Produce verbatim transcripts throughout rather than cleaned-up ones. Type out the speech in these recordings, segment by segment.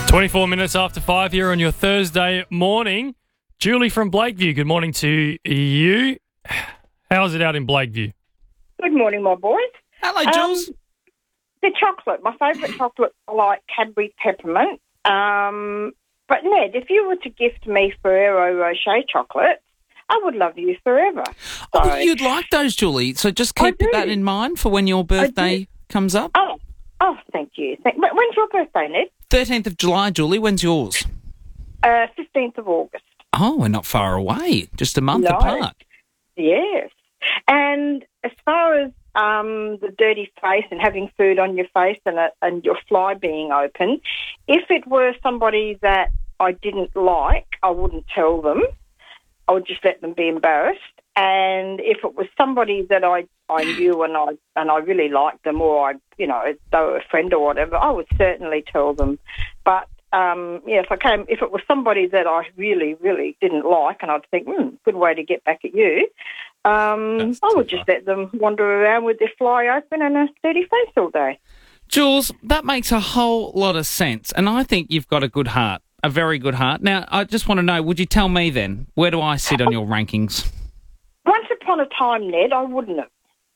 twenty-four minutes after five here on your Thursday morning. Julie from Blakeview, good morning to you. How's it out in Blakeview? Good morning, my boys. Hello, Jules. Um, the chocolate, my favourite chocolate, I like Cadbury Peppermint. Um, but, Ned, if you were to gift me Ferrero Rocher chocolate, I would love you forever. So, Oh, you'd like those, Julie. So just keep I do. that in mind for when your birthday comes up. Oh, oh, thank you. Thank, wh- when's your birthday, Ned? thirteenth of July, Julie. When's yours? Uh, fifteenth of August. Oh, we're not far away. Just a month No. apart. Yes. And as far as um, the dirty face and having food on your face and, a, and your fly being open, if it were somebody that I didn't like, I wouldn't tell them. I would just let them be embarrassed. And if it was somebody that I, I knew and I and I really liked them, or I, you know, they were a friend or whatever, I would certainly tell them. But um, yeah, if I came, if it was somebody that I really, really didn't like, and I'd think, hmm, good way to get back at you, um, That's I would too just let them wander around with their fly open and a dirty face all day. Jules, that makes a whole lot of sense. And I think you've got a good heart, a very good heart. Now, I just want to know, would you tell me then, where do I sit on your rankings? Once upon a time, Ned, I wouldn't have.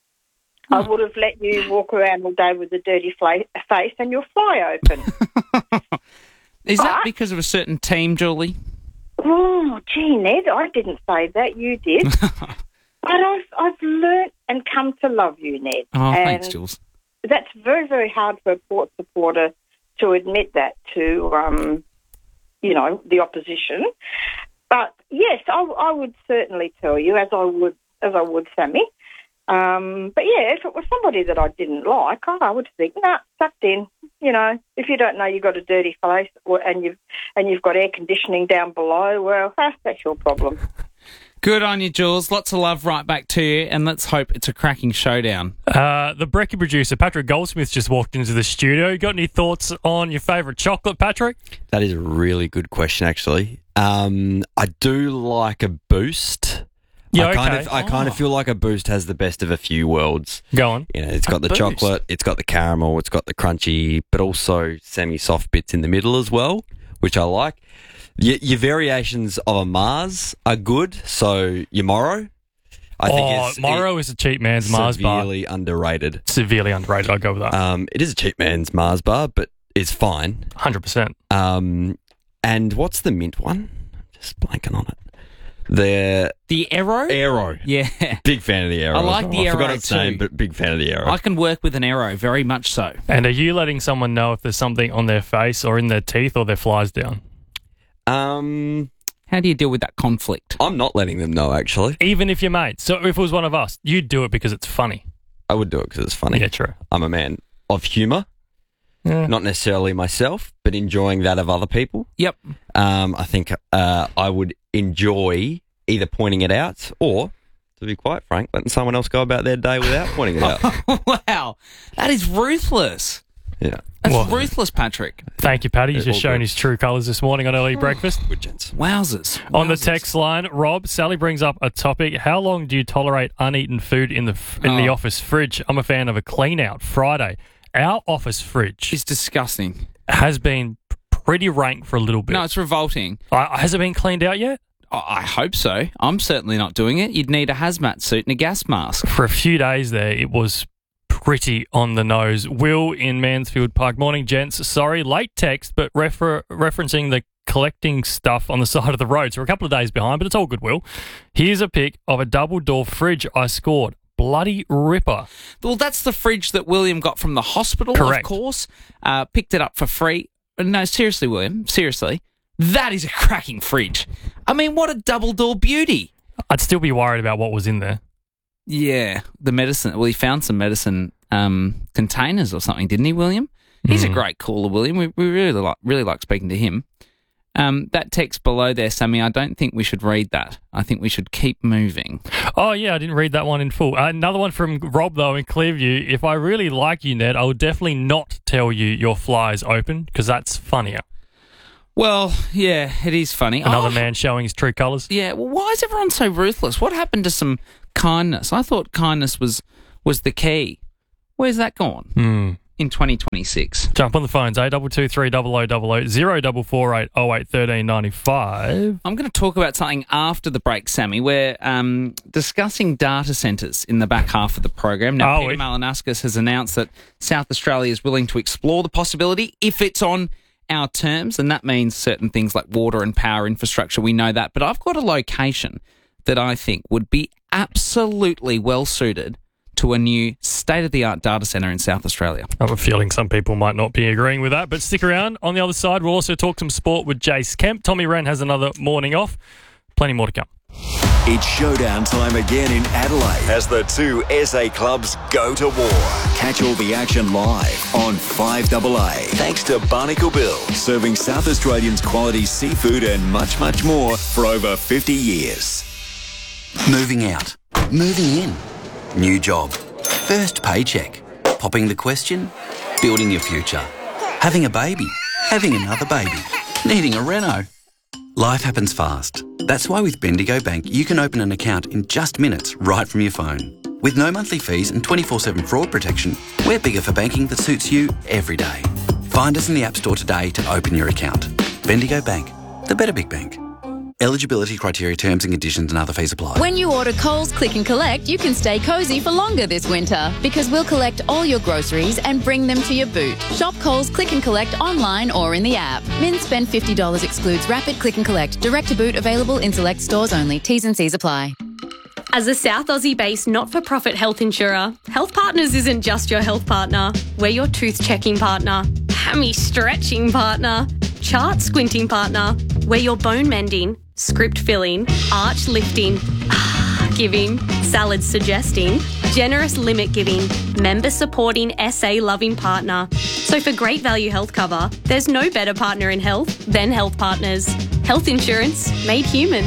I would have let you walk around all day with a dirty fla- face and your fly open. Is that But- because of a certain team, Julie? Oh, gee, Ned, I didn't say that. You did. But I've, I've learnt and come to love you, Ned. Oh, and thanks, Jules. That's very, very hard for a Port supporter to admit that to, um, you know, the opposition. But, yes, I, I would certainly tell you, as I would as I would Sammy. Um, but, yeah, if it was somebody that I didn't like, oh, I would think, nah, sucked in. You know, if you don't know you've got a dirty face or, and you've and you've got air conditioning down below, well, ah, that's your problem. Good on you, Jules. Lots of love right back to you, and let's hope it's a cracking showdown. Uh, the Brekkie producer, Patrick Goldsmith, just walked into the studio. You got any thoughts on your favourite chocolate, Patrick? That is a really good question, actually. Um, I do like a Boost. Yeah, I kind okay. of, I kind of feel like a Boost has the best of a few worlds. Go on. You know, it's got the Boost. chocolate, it's got the caramel, it's got the crunchy, but also semi-soft bits in the middle as well, which I like. Your, your variations of a Mars are good. So your Moro, I think oh, is Morrow is a cheap man's Mars bar. severely underrated. Severely underrated, I'll go with that. Um, it is a cheap man's Mars bar, but it's fine. one hundred percent. Um, and what's the mint one? I'm just blanking on it. The The Aero? Aero. Yeah. Big fan of the Aero. I like as the well. I forgot Aero its name, too. but big fan of the Aero. I can work with an Aero, very much so. And are you letting someone know if there's something on their face or in their teeth or their flies down? Um, How do you deal with that conflict? I'm not letting them know, actually. Even if you're mates. So if it was one of us, you'd do it because it's funny. I would do it because it's funny. Yeah, true. I'm a man of humour, Yeah. not necessarily myself, but enjoying that of other people. Yep. Um, I think uh, I would enjoy either pointing it out or, to be quite frank, letting someone else go about their day without pointing it out. Wow. That is ruthless. Yeah. That's Well- ruthless, Patrick. Thank you, Paddy. He's Yeah, just all shown good. his true colours this morning on early breakfast. Good gents. Wowzers. On the Wowzers. text line, Rob, Sally brings up a topic. How long do you tolerate uneaten food in the f- in the Oh. office fridge? I'm a fan of a clean out Friday. Our office fridge It's disgusting. has been pretty rank for a little bit. No, it's revolting. Uh, has it been cleaned out yet? I I hope so. I'm certainly not doing it. You'd need a hazmat suit and a gas mask. For a few days there, it was pretty on the nose. Will in Mansfield Park. Morning, gents. Sorry, late text, but refer- referencing the collecting stuff on the side of the road. So we're a couple of days behind, but it's all good, Will. Here's a pic of a double door fridge I scored. Bloody ripper. Well, that's the fridge that William got from the hospital, Correct. of course. Uh, picked it up for free. No, seriously, William, seriously. That is a cracking fridge. I mean, what a double door beauty. I'd still be worried about what was in there. Yeah, the medicine. Well, he found some medicine um, containers or something, didn't he, William? He's Mm. a great caller, William. We, we really like really like speaking to him. Um, that text below there, Sammy, I don't think we should read that. I think we should keep moving. Oh, yeah, I didn't read that one in full. Uh, another one from Rob, though, in Clearview. If I really like you, Ned, I would definitely not tell you your fly is open because that's funnier. Well, yeah, it is funny. Another Oh, man showing his true colours. Yeah, well, why is everyone so ruthless? What happened to some kindness? I thought kindness was was the key. Where's that gone? Hmm. in twenty twenty-six? Jump on the phones, eight two two three double oh double oh, zero four four eight oh eight thirteen ninety-five. I'm going to talk about something after the break, Sammy. We're um, discussing data centres in the back half of the program. Now, Are Peter we? Malinauskas has announced that South Australia is willing to explore the possibility if it's on our terms, and that means certain things like water and power infrastructure. We know that. But I've got a location that I think would be absolutely well suited to a new state-of-the-art data centre in South Australia. I have a feeling some people might not be agreeing with that, but stick around. On the other side, we'll also talk some sport with Jace Kemp. Tommy Wren has another morning off. Plenty more to come. It's showdown time again in Adelaide as the two S A clubs go to war. Catch all the action live on five A A. Thanks to Barnacle Bill, serving South Australians quality seafood and much, much more for over fifty years. Moving out. Moving in. New job. First paycheck. Popping the question. Building your future. Having a baby. Having another baby. Needing a reno. Life happens fast. That's why with Bendigo Bank, you can open an account in just minutes right from your phone. With no monthly fees and twenty-four seven fraud protection, we're bigger for banking that suits you every day. Find us in the App Store today to open your account. Bendigo Bank, the better big bank. Eligibility criteria, terms and conditions and other fees apply. When you order Coles Click and Collect, you can stay cosy for longer this winter because we'll collect all your groceries and bring them to your boot. Shop Coles Click and Collect online or in the app. Min spend fifty dollars excludes Rapid Click and Collect. Direct to boot available in select stores only. T's and C's apply. As a South Aussie-based not-for-profit health insurer, Health Partners isn't just your health partner. We're your tooth-checking partner, hammy-stretching partner, chart-squinting partner. We're your bone-mending, script-filling, arch-lifting, giving, salad-suggesting, generous limit-giving, member-supporting, S A-loving partner. So for great value health cover, there's no better partner in health than Health Partners. Health insurance made human.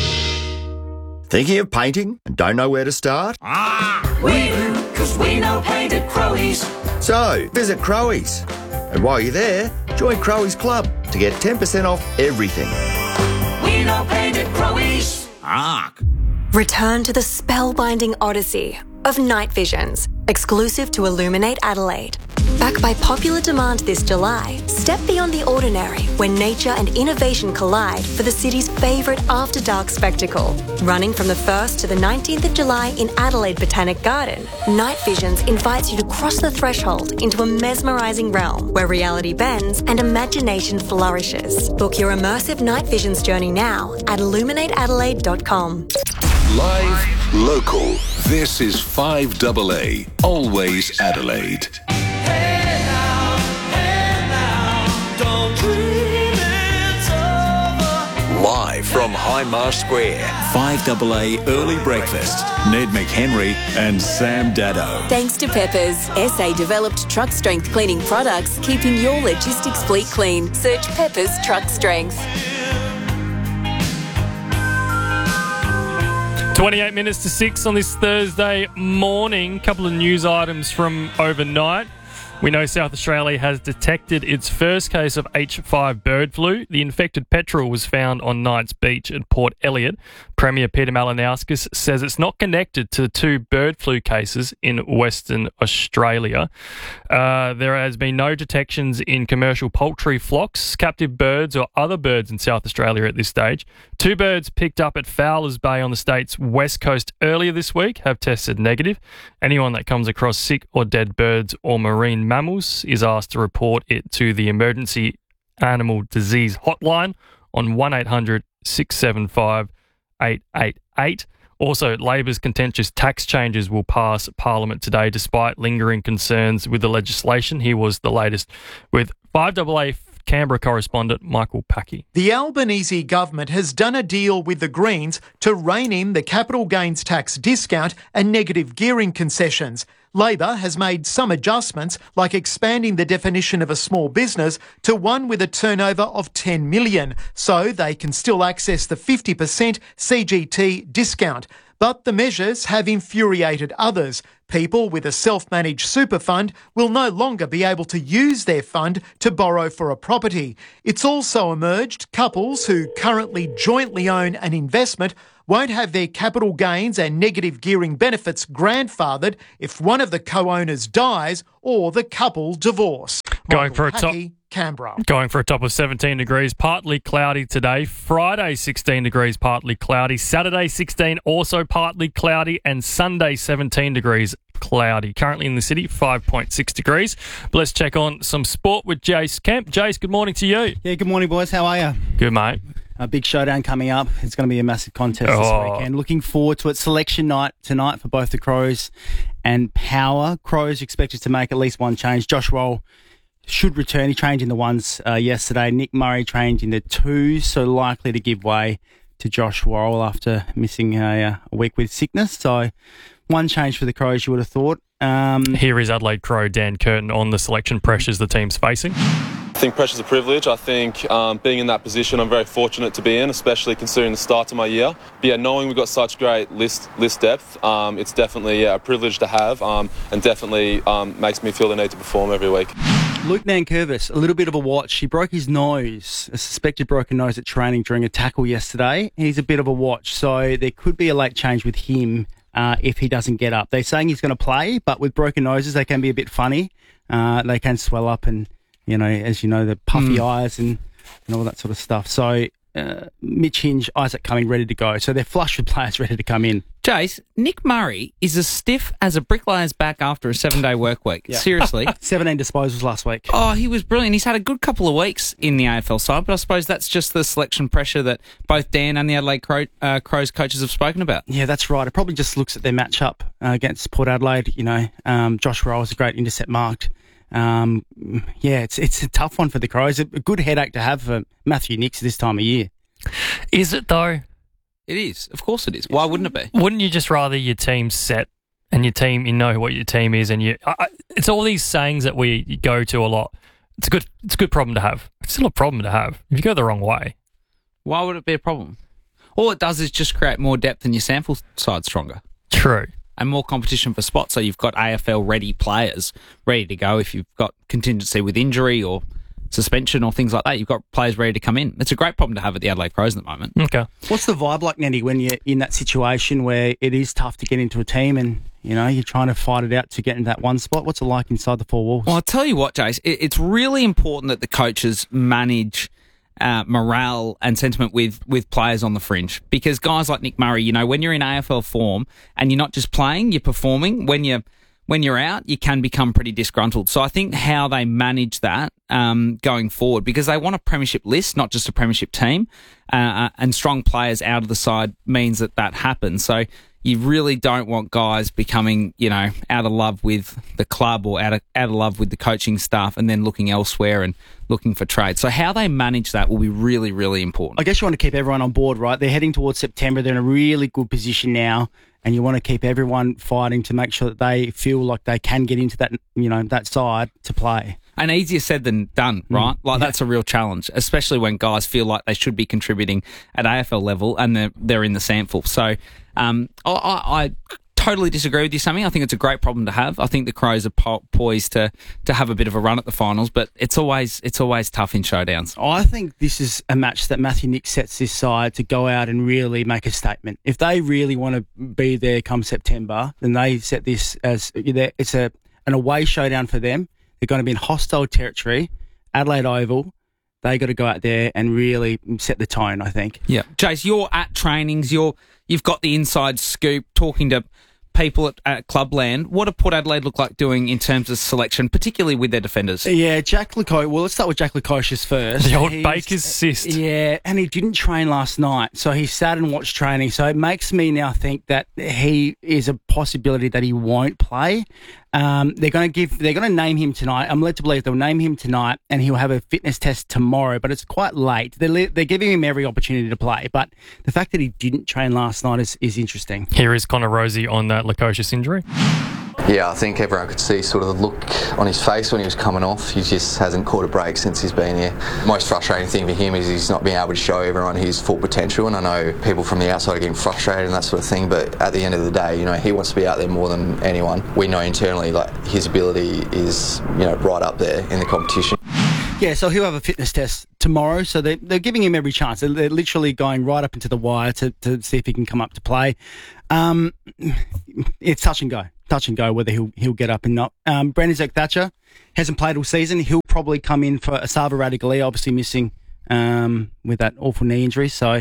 Thinking of painting and don't know where to start? We do, because we know paint at Crowies. So, visit Crowies. And while you're there, join Crowies Club to get ten percent off everything. We know paint at Crowies. Ark. Return to the spellbinding odyssey of Night Visions, exclusive to Illuminate Adelaide. Back by popular demand this July, step beyond the ordinary when nature and innovation collide for the city's favourite after-dark spectacle. Running from the first to the nineteenth of July in Adelaide Botanic Garden, Night Visions invites you to cross the threshold into a mesmerising realm where reality bends and imagination flourishes. Book your immersive Night Visions journey now at illuminate adelaide dot com. Live, local. This is five A A, always Adelaide. Hey now, hey now, don't dream it's over. Live from Highmarsh Square, five A A Early Breakfast. Ned McHenry and Sam Dado. Thanks to Peppers, S A-developed truck strength cleaning products, keeping your logistics fleet clean. Search Peppers Truck Strength. twenty-eight minutes to six on this Thursday morning. Couple of news items from overnight. We know South Australia has detected its first case of H five bird flu. The infected petrel was found on Knights Beach at Port Elliot. Premier Peter Malinauskas says it's not connected to two bird flu cases in Western Australia. Uh, there has been no detections in commercial poultry flocks, captive birds or other birds in South Australia at this stage. Two birds picked up at Fowlers Bay on the state's west coast earlier this week have tested negative. Anyone that comes across sick or dead birds or marine mammals is asked to report it to the Emergency Animal Disease Hotline on one eight hundred six seven five eight eight eight. Also, Labor's contentious tax changes will pass Parliament today despite lingering concerns with the legislation. Here was the latest with five A A Canberra correspondent Michael Packy. The Albanese government has done a deal with the Greens to rein in the capital gains tax discount and negative gearing concessions. Labor has made some adjustments, like expanding the definition of a small business to one with a turnover of ten million dollars, so they can still access the fifty percent C G T discount. But the measures have infuriated others. People with a self-managed super fund will no longer be able to use their fund to borrow for a property. It's also emerged couples who currently jointly own an investment won't have their capital gains and negative gearing benefits grandfathered if one of the co-owners dies or the couple divorce. Going Michael for a top. Hackey, Canberra. Going for a top of seventeen degrees, partly cloudy today. Friday, sixteen degrees, partly cloudy. Saturday, sixteen, also partly cloudy. And Sunday, seventeen degrees, cloudy. Currently in the city, five point six degrees. But let's check on some sport with Jace Kemp. Jace, good morning to you. Yeah, good morning, boys. How are you? Good, mate. A big showdown coming up. It's going to be a massive contest Oh. this weekend. Looking forward to it. Selection night tonight for both the Crows and Power. Crows expected to make at least one change. Josh Roll should return. He trained in the ones uh, yesterday. Nick Murray trained in the twos, so likely to give way to Josh Worrell after missing a, uh, a week with sickness. So one change for the Crows, you would have thought. Um, Here is Adelaide Crow Dan Curtin on the selection pressures the team's facing. I think pressure's a privilege. I think um, being in that position, I'm very fortunate to be in, especially considering the start of my year. But yeah, knowing we've got such great list list depth, um, it's definitely yeah, a privilege to have, um, and definitely um, makes me feel the need to perform every week. Luke Nankervis, a little bit of a watch. He broke his nose, a suspected broken nose at training during a tackle yesterday. He's a bit of a watch, so there could be a late change with him uh, if he doesn't get up. They're saying he's going to play, but with broken noses, they can be a bit funny. Uh, they can swell up and, you know, as you know, the puffy Mm. eyes and, and all that sort of stuff. So uh, Mitch Hinge, Isaac Cumming ready to go. So they're flush with players ready to come in. Jace, Nick Murray is as stiff as a bricklayer's back after a seven-day work week. Yeah. Seriously. seventeen disposals last week. Oh, he was brilliant. He's had a good couple of weeks in the A F L side, but I suppose that's just the selection pressure that both Dan and the Adelaide Crow, uh, Crows coaches have spoken about. Yeah, that's right. It probably just looks at their matchup uh, against Port Adelaide. You know, um, Josh Rowe is a great intercept marked. Um, yeah, it's it's a tough one for the Crows. A good headache to have for Matthew Nicks this time of year. Is it, though? It is. Of course it is. Why wouldn't it be? Wouldn't you just rather your team set and your team, you know what your team is, and you? I, I- it's all these sayings that we go to a lot. It's a good. It's a good problem to have. It's still a problem to have if you go the wrong way. Why would it be a problem? All it does is just create more depth and your sample side stronger. True. And more competition for spots, so you've got A F L-ready players ready to go. If you've got contingency with injury or suspension or things like that, you've got players ready to come in. It's a great problem to have at the Adelaide Crows at the moment. Okay. What's the vibe like, Nettie, when you're in that situation where it is tough to get into a team and, you know, you're trying to fight it out to get into that one spot? What's it like inside the four walls? Well, I'll tell you what, Jace, it, it's really important that the coaches manage uh, morale and sentiment with, with players on the fringe, because guys like Nick Murray, you know, when you're in A F L form and you're not just playing, you're performing, when you're when you're out, you can become pretty disgruntled. So I think how they manage that um, going forward, because they want a premiership list, not just a premiership team, uh, and strong players out of the side means that that happens. So you really don't want guys becoming, you know, out of love with the club or out of, out of love with the coaching staff and then looking elsewhere and looking for trade. So how they manage that will be really, really important. I guess you want to keep everyone on board, right? They're heading towards September. They're in a really good position now, and you want to keep everyone fighting to make sure that they feel like they can get into that, you know, that side to play. And easier said than done, right? Mm, Like yeah. that's a real challenge, especially when guys feel like they should be contributing at A F L level and they're, they're in the sample. So um, I, I, I totally disagree with you, Sammy. I think it's a great problem to have. I think the Crows are po- poised to to have a bit of a run at the finals, but it's always it's always tough in showdowns. I think this is a match that Matthew Nick sets this side to go out and really make a statement. If they really want to be there come September, then they set this as it's a an away showdown for them. They're going to be in hostile territory, Adelaide Oval. They got to go out there and really set the tone, I think. Yeah, Jace, you're at trainings. You're you've got the inside scoop, talking to people at, at Clubland. What do Port Adelaide look like doing in terms of selection, particularly with their defenders? Yeah, Jack Lukosius. Well, let's start with Jack Lukosius first. The old He's- Baker's cyst. Yeah, and he didn't train last night, so he sat and watched training. So it makes me now think that he is a possibility that he won't play. Um, they're going to give. They're going to name him tonight. I'm led to believe they'll name him tonight, and he'll have a fitness test tomorrow. But it's quite late. They're li- they're giving him every opportunity to play. But the fact that he didn't train last night is, is interesting. Here is Connor Rosie on that Lukosius injury. Yeah, I think everyone could see sort of the look on his face when he was coming off. He just hasn't caught a break since he's been here. The most frustrating thing for him is he's not being able to show everyone his full potential, and I know people from the outside are getting frustrated and that sort of thing, but at the end of the day, you know, he wants to be out there more than anyone. We know internally, like, his ability is, you know, right up there in the competition. Yeah, so he'll have a fitness test tomorrow, so they're, they're giving him every chance. They're, they're literally going right up into the wire to, to see if he can come up to play. Um, it's touch and go, touch and go whether he'll he'll get up and not. Um, Brandon Zach-Thatcher hasn't played all season. He'll probably come in for Asava Radigalia, obviously missing um, with that awful knee injury. So,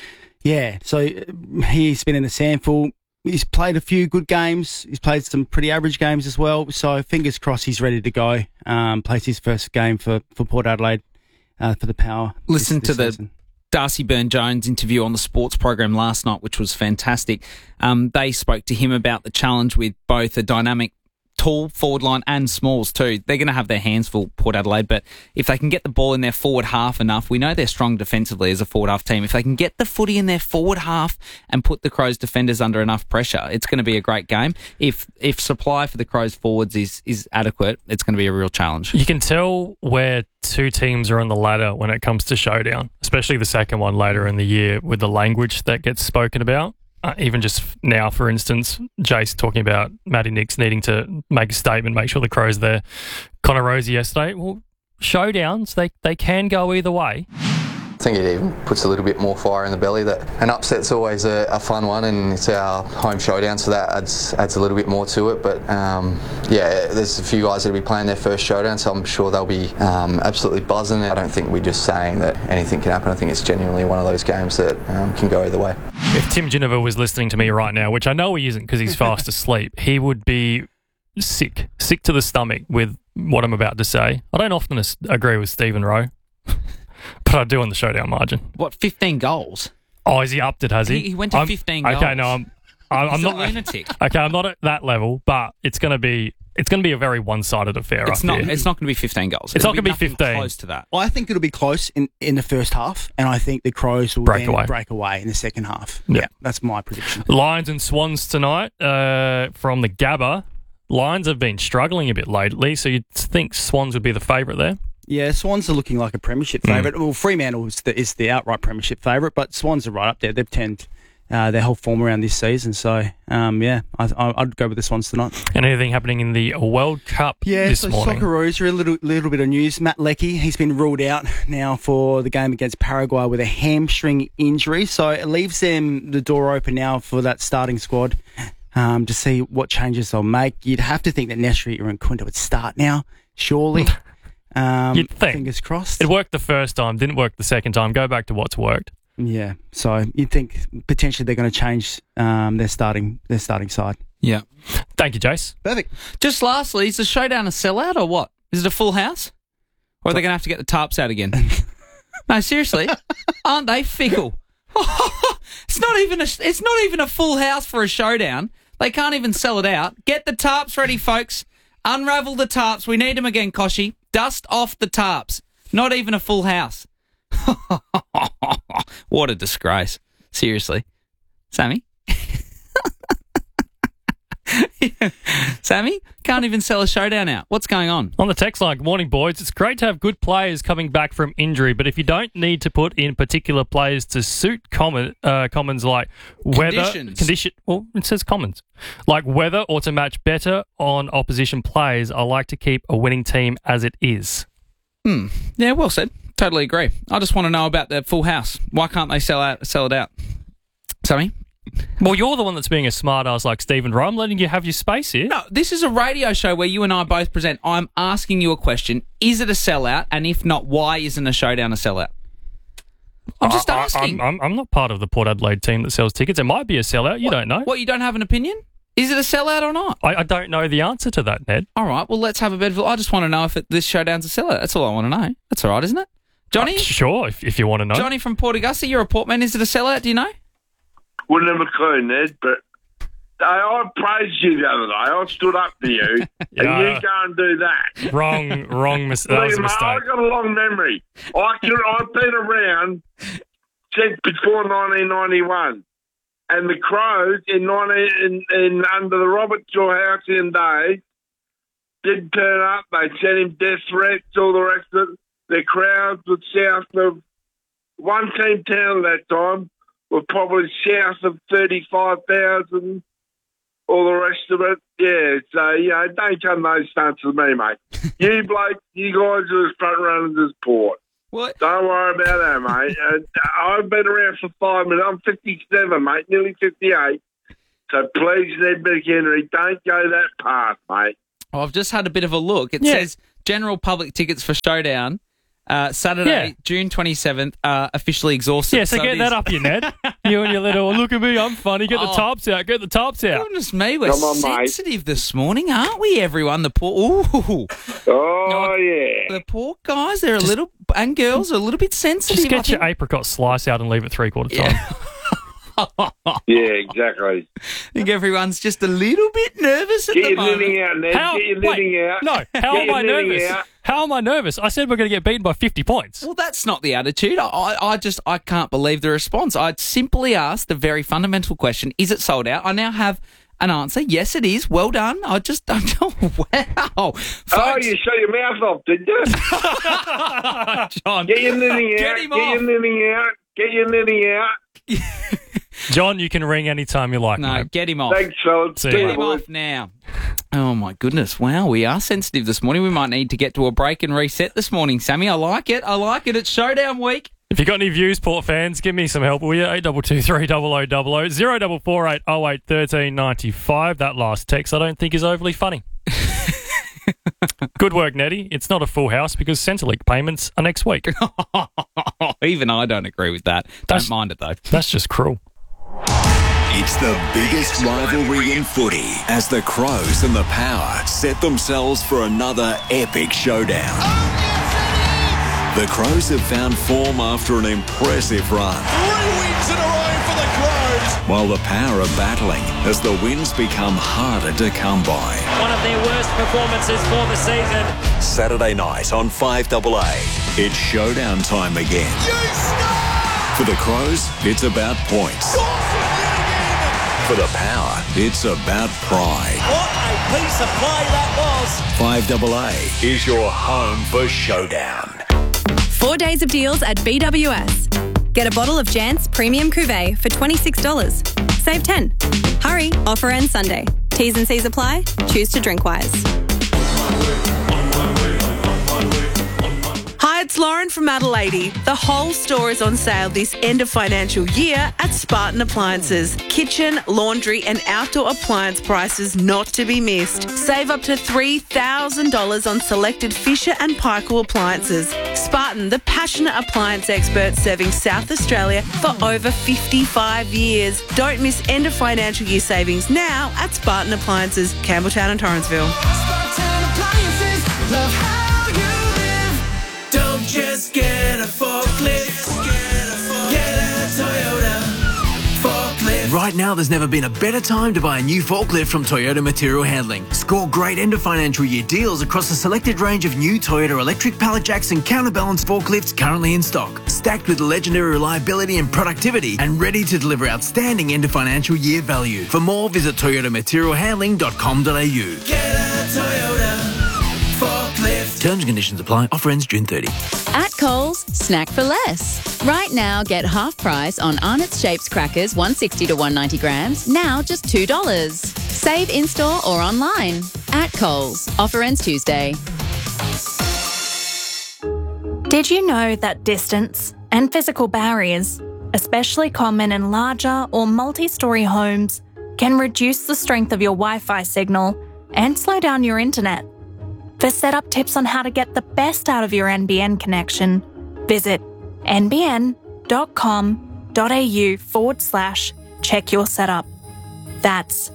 yeah, so he's been in the sample. He's played a few good games. He's played some pretty average games as well. So fingers crossed he's ready to go. Um, plays his first game for, for Port Adelaide uh, for the Power. Listen this, to this the season. Darcy Byrne-Jones interview on the sports program last night, which was fantastic. Um, they spoke to him about the challenge with both a dynamic tall forward line and smalls too. They're going to have their hands full, Port Adelaide, but if they can get the ball in their forward half enough, we know they're strong defensively as a forward half team. If they can get the footy in their forward half and put the Crows defenders under enough pressure, it's going to be a great game. If if supply for the Crows forwards is, is adequate, it's going to be a real challenge. You can tell where two teams are on the ladder when it comes to showdown, especially the second one later in the year with the language that gets spoken about. Uh, even just now, for instance, Jace talking about Matty Nicks needing to make a statement, make sure the Crows there. Connor Rosie yesterday. Well, showdowns, they, they can go either way. I think it even puts a little bit more fire in the belly. That an upset's always a, a fun one, and it's our home showdown, so that adds adds a little bit more to it. But um, yeah, there's a few guys that'll be playing their first showdown, so I'm sure they'll be um, absolutely buzzing. I don't think we're just saying that anything can happen. I think it's genuinely one of those games that um, can go either way. If Tim Ginniver was listening to me right now, which I know he isn't because he's fast asleep, he would be sick, sick to the stomach with what I'm about to say. I don't often as- agree with Stephen Rowe. But I do on the showdown margin. What, fifteen goals? Oh, has he upped it, has he? He, he went to I'm, fifteen goals. Okay, no, I'm, I'm, I'm He's not a lunatic. Okay, I'm not at that level, but it's going to be it's going to be a very one-sided affair. It's I not. fear. It's not going to be fifteen goals. It's It'll not going to be nothing fifteen. Close to that. Well, I think it'll be close in, in the first half, and I think the Crows will Break then away. break away in the second half. Yeah. Yeah, that's my prediction. Lions and Swans tonight uh, from the Gabba. Lions have been struggling a bit lately, so you'd think Swans would be the favourite there. Yeah, Swans are looking like a premiership Mm. favourite. Well, Fremantle is the, is the outright premiership favourite, but Swans are right up there. They've turned uh, their whole form around this season. So, um, yeah, I, I, I'd go with the Swans tonight. And anything happening in the World Cup Yeah, this so morning? Socceroos are a little, little bit of news. Matt Leckie, he's been ruled out now for the game against Paraguay with a hamstring injury. So it leaves them the door open now for that starting squad um, to see what changes they'll make. You'd have to think that Neshri and Quinta would start now, surely. Um, You'd think. Fingers crossed. It worked the first time, didn't work the second time. Go back to what's worked. Yeah, so you'd think potentially they're going to change um, their starting their starting side. Yeah. Thank you, Jace. Perfect. Just lastly, is the showdown a sellout or what? Is it a full house? Or are they going to have to get the tarps out again? No, seriously. Aren't they fickle? It's not even a it's not even a full house for a showdown. They can't even sell it out. Get the tarps ready, folks. Unravel the tarps. We need them again, Koshy. Dust off the tarps. Not even a full house. What a disgrace. Seriously. Sammy? Sammy? Can't even sell a showdown out. What's going on? On the text line, good morning, boys. It's great to have good players coming back from injury, but if you don't need to put in particular players to suit common, uh, commons like weather... Conditions. Condition, well, it says commons. Like weather or to match better on opposition players, I like to keep a winning team as it is. Hmm. Yeah, well said. Totally agree. I just want to know about the full house. Why can't they sell out, sell it out? Sammy? Well, you're the one that's being a smart ass like Stephen Rowe. I'm letting you have your space here. No, this is a radio show where you and I both present. I'm asking you a question. Is it a sellout? And if not, why isn't a showdown a sellout? I'm just I- I- asking. I'm, I'm, I'm not part of the Port Adelaide team that sells tickets. It might be a sellout. You What- don't know. What, you don't have an opinion? Is it a sellout or not? I, I don't know the answer to that, Ned. All right, well, let's have a bit of... I just want to know if it, this showdown's a sellout. That's all I want to know. That's all right, isn't it? Johnny? Uh, sure, if, if you want to know. Johnny from Port Augusta, you're a Portman. Is it a sellout? Do you know? Wouldn't have a clue, Ned, but I, I praised you the other day. I stood up to you, Yeah. and you go and do that. Wrong, wrong mis- That was a Look, mate, mistake. I've got a long memory. I can, I've been around since before nineteen ninety-one. And the Crows in, nineteen, in, in under the Robert Shaw Halcyon days did turn up. They sent him death threats, all the rest of it. The crowds were south of one team town at that time were probably south of thirty-five thousand. All the rest of it, yeah. So, you know, don't come those stunts with me, mate. You blokes, you guys are as front runners as Port. What? Don't worry about that, mate. Uh, I've been around for five minutes. I'm fifty-seven, mate, nearly fifty-eight. So please, Ned McHenry, don't go that path, mate. Oh, I've just had a bit of a look. It Yeah. says general public tickets for Showdown. Uh, Saturday, Yeah. June twenty-seventh, uh, officially exhausted. Yeah, so, it get is- that up, you Ned. You and your little, look at me, I'm funny. Get the Oh. tops out. Get the tops out. Goodness me, we're Come on, mate. sensitive this morning, aren't we, everyone? The poor, ooh, Oh, yeah. the poor guys, they're a little, and girls are a little bit sensitive. Just I get your think. apricot slice out and leave it three quarter time. Yeah, exactly. I think everyone's just a little bit nervous at Get the your moment. knitting out, Ned. How, Get your wait, knitting out. no, how Get am your I knitting nervous? out. How am I nervous? I said we're going to get beaten by fifty points. Well, that's not the attitude. I, I I just, I can't believe the response. I simply asked a very fundamental question. Is it sold out? I now have an answer. Yes, it is. Well done. I just don't know. Wow. Folks, Oh, you shut your mouth off, did you? John. Get your knitting Get out. him Get off. your knitting out. Get your knitting out. John, you can ring anytime you like, No, mate. get him off. Thanks, fellas. See you, See Get you, him boys. off now. Oh, my goodness. Wow, we are sensitive this morning. We might need to get to a break and reset this morning, Sammy. I like it. I like it. It's Showdown week. If you got any views, Port fans, give me some help, will you? eight two two three double oh double oh, zero four four eight oh eight one three nine five. That last text I don't think is overly funny. Good work, Nettie. It's not a full house because Centrelink payments are next week. Even I don't agree with that. That's- Don't mind it, though. That's just cruel. It's the biggest rivalry in footy as the Crows and the Power set themselves for another epic showdown. The Crows have found form after an impressive run, Three wins in a row for the Crows. while the Power are battling as the wins become harder to come by. One of their worst performances for the season. Saturday night on five A A, it's showdown time again. For the Crows, it's about points. For the Power, it's about pride. What a piece of play that was. five A A is your home for showdown. Four days of deals at B W S. Get a bottle of Jant's Premium Cuvée for twenty-six dollars. Save ten. Hurry, offer ends Sunday. T's and C's apply. Choose to drink wise. Hi, it's Lauren from Adelaide. The whole store is on sale this end of financial year at Spartan Appliances. Kitchen, laundry and outdoor appliance prices not to be missed. Save up to three thousand dollars on selected Fisher and Paykel appliances. Spartan, the passionate appliance expert serving South Australia for over fifty-five years. Don't miss end of financial year savings now at Spartan Appliances, Campbelltown and Torrensville. Don't just get a forklift. Get a Toyota forklift. Right now, there's never been a better time to buy a new forklift from Toyota Material Handling. Score great end of financial year deals across a selected range of new Toyota electric pallet jacks and counterbalance forklifts currently in stock. Stacked with legendary reliability and productivity and ready to deliver outstanding end of financial year value. For more, visit toyota material handling dot com dot a u. Get a Toyota forklift. Terms and conditions apply. Offer ends June thirtieth. At Coles, snack for less. Right now, get half price on Arnott's Shapes crackers, one sixty to one ninety grams, now just two dollars. Save in-store or online. At Coles. Offer ends Tuesday. Did you know that distance and physical barriers, especially common in larger or multi-storey homes, can reduce the strength of your Wi-Fi signal and slow down your internet? For setup tips on how to get the best out of your N B N connection, visit nbn.com.au forward slash check your setup. That's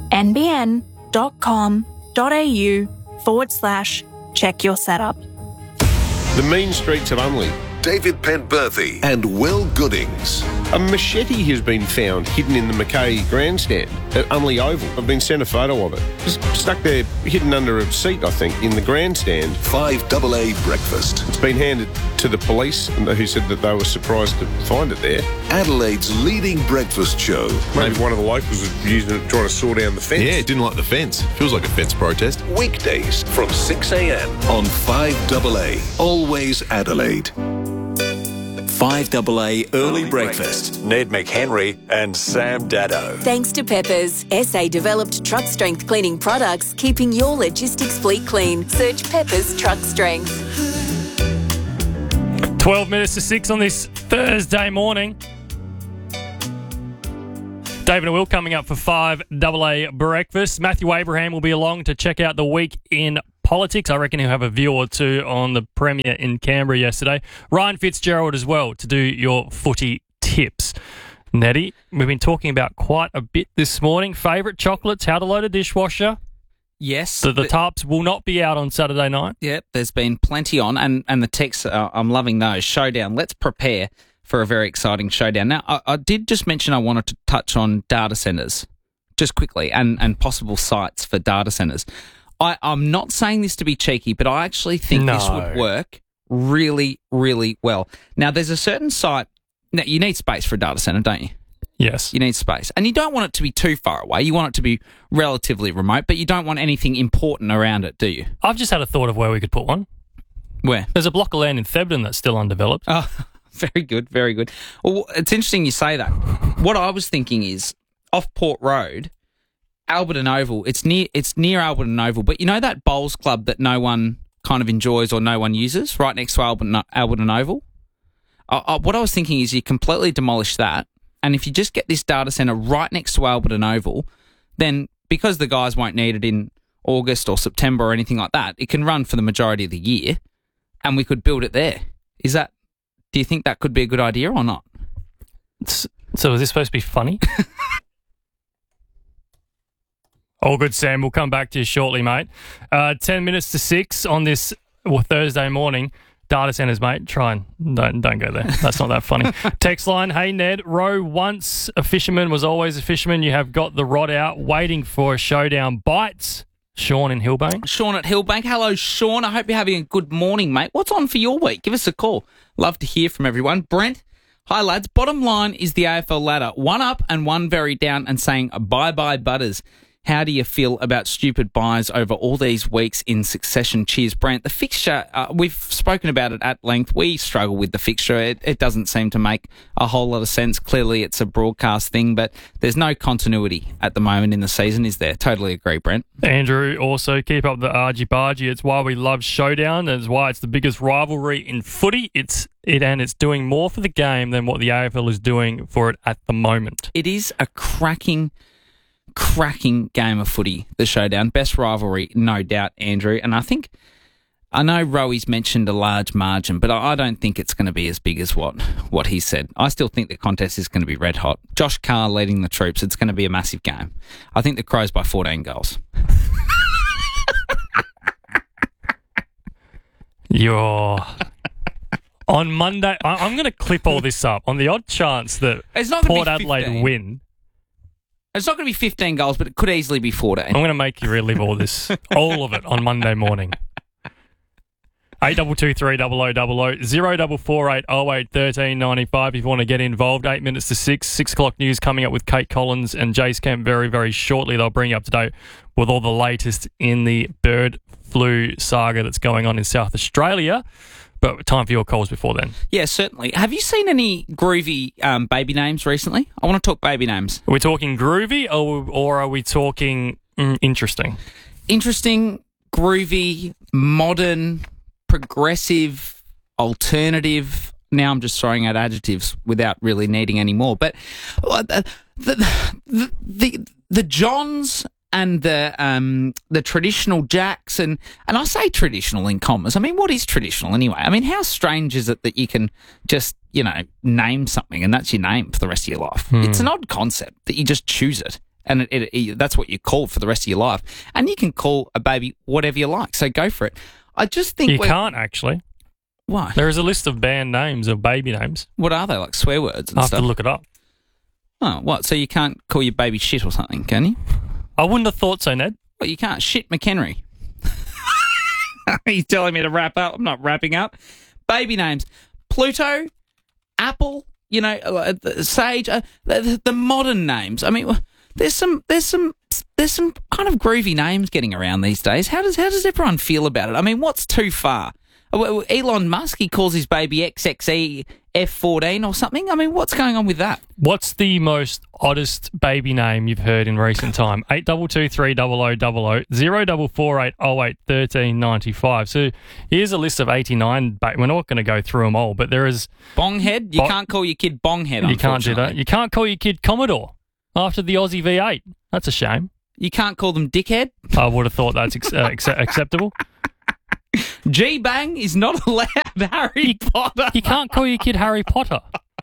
nbn.com.au forward slash check your setup. The mean streets of Unley. David Penberthy and Will Goodings. A machete has been found hidden in the Mackay grandstand at Unley Oval. I've been sent a photo of it. Just stuck there, hidden under a seat, I think, in the grandstand. five A A breakfast. It's been handed to the police, who said that they were surprised to find it there. Adelaide's leading breakfast show. Maybe one of the locals was using it trying to saw down the fence. Yeah, it didn't like the fence. Feels like a fence protest. Weekdays from six a m on five A A. Always Adelaide. five A A Early Breakfast. Ned McHenry and Sam Daddo. Thanks to Peppers, S A developed truck strength cleaning products, keeping your logistics fleet clean. Search Peppers Truck Strength. twelve minutes to six on this Thursday morning. David and Will coming up for five double A breakfast. Matthew Abraham will be along to check out the week in politics. I reckon he'll have a view or two on the Premier in Canberra yesterday. Ryan Fitzgerald as well to do your footy tips. Nettie, we've been talking about quite a bit this morning. Favourite chocolates, how to load a dishwasher. Yes. The, the tarps will not be out on Saturday night. Yep, there's been plenty on, and, and the texts, uh, I'm loving those. Showdown. Let's prepare for a very exciting showdown. Now, I, I did just mention I wanted to touch on data centres just quickly and, and possible sites for data centres. I, I'm not saying this to be cheeky, but I actually think No. this would work really, really well. Now, there's a certain site. Now, you need space for a data centre, don't you? Yes. You need space. And you don't want it to be too far away. You want it to be relatively remote, but you don't want anything important around it, do you? I've just had a thought of where we could put one. Where? There's a block of land in Thebden that's still undeveloped. Oh, very good, very good. Well, it's interesting you say that. What I was thinking is off Port Road, Alberton Oval. It's near it's near Alberton Oval, but you know that bowls club that no one kind of enjoys or no one uses, right next to Alberton, Alberton Oval? I, I, what I was thinking is you completely demolish that, and if you just get this data centre right next to Alberton Oval, then because the guys won't need it in August or September or anything like that, it can run for the majority of the year, and we could build it there. Is that? Do you think that could be a good idea or not? So is this supposed to be funny? All good, Sam. We'll come back to you shortly, mate. Uh, ten minutes to six on this well, Thursday morning. Data centres, mate. Try and don't, don't go there. That's not that funny. Text line, hey, Ned. Rowe, once a fisherman was always a fisherman. You have got the rod out, waiting for a showdown. Bites. Sean in Hillbank. Sean at Hillbank. Hello, Sean. I hope you're having a good morning, mate. What's on for your week? Give us a call. Love to hear from everyone. Brent, hi, lads. Bottom line is the A F L ladder. One up and one very down and saying bye-bye, Butters. How do you feel about stupid buys over all these weeks in succession? Cheers, Brent. The fixture, uh, we've spoken about it at length. We struggle with the fixture. It, it doesn't seem to make a whole lot of sense. Clearly, it's a broadcast thing, but there's no continuity at the moment in the season, is there? Totally agree, Brent. Andrew, also keep up the argy-bargy. It's why we love Showdown. It's why it's the biggest rivalry in footy. It's it and it's doing more for the game than what the A F L is doing for it at the moment. It is a cracking... cracking game of footy, the Showdown. Best rivalry, no doubt, Andrew. And I think, I know Rowy's mentioned a large margin, but I don't think it's going to be as big as what, what he said. I still think the contest is going to be red hot. Josh Carr leading the troops. It's going to be a massive game. I think the Crows by fourteen goals. You're... On Monday, I- I'm going to clip all this up. On the odd chance that It's not gonna Port be Adelaide fifteen. win... It's not going to be fifteen goals, but it could easily be fourteen. I'm going to make you relive all this, all of it, on Monday morning. Eight double two three double o double o zero double four eight oh eight thirteen ninety five. If you want to get involved, eight minutes to six. Six o'clock news coming up with Kate Collins and Jace Kemp very, very shortly. They'll bring you up to date with all the latest in the bird flu saga that's going on in South Australia. But time for your calls before then. Yeah, certainly. Have you seen any groovy um, baby names recently? I want to talk baby names. Are we talking groovy or, or are we talking mm, interesting? Interesting, groovy, modern, progressive, alternative. Now I'm just throwing out adjectives without really needing any more. But uh, the the the, the Johns and the um the traditional Jacks, and, and I say traditional in commas. I mean, what is traditional anyway? I mean, how strange is it that you can just, you know, name something and that's your name for the rest of your life? Hmm. It's an odd concept that you just choose it. And it, it, it, that's what you call for the rest of your life. And you can call a baby whatever you like. So go for it. I just think... You we're- can't, actually. Why? There is a list of band names of baby names. What are they, like swear words and I have stuff? to look it up. Oh, what? So you can't call your baby shit or something, can you? I wouldn't have thought so, Ned. Well, you can't. Shit McHenry. He's telling me to wrap up. I'm not wrapping up. Baby names. Pluto, Apple, you know, uh, Sage, uh, the, the modern names. I mean, there's some, there's some, there's some kind of groovy names getting around these days. How does, how does everyone feel about it? I mean, what's too far? Uh, well, Elon Musk, he calls his baby X X E F fourteen or something. I mean, what's going on with that? What's the most oddest baby name you've heard in recent time? eight two two three zero zero zero zero, zero four four eight zero eight one three nine five. So here's a list of eighty-nine. Ba- We're not going to go through them all, but there is... Bonghead? You Bo- can't call your kid Bonghead, You can't do that. You can't call your kid Commodore after the Aussie V eight. That's a shame. You can't call them Dickhead? I would have thought that's ex- uh, ex- acceptable. G-Bang is not allowed. Harry Potter. You can't call your kid Harry Potter.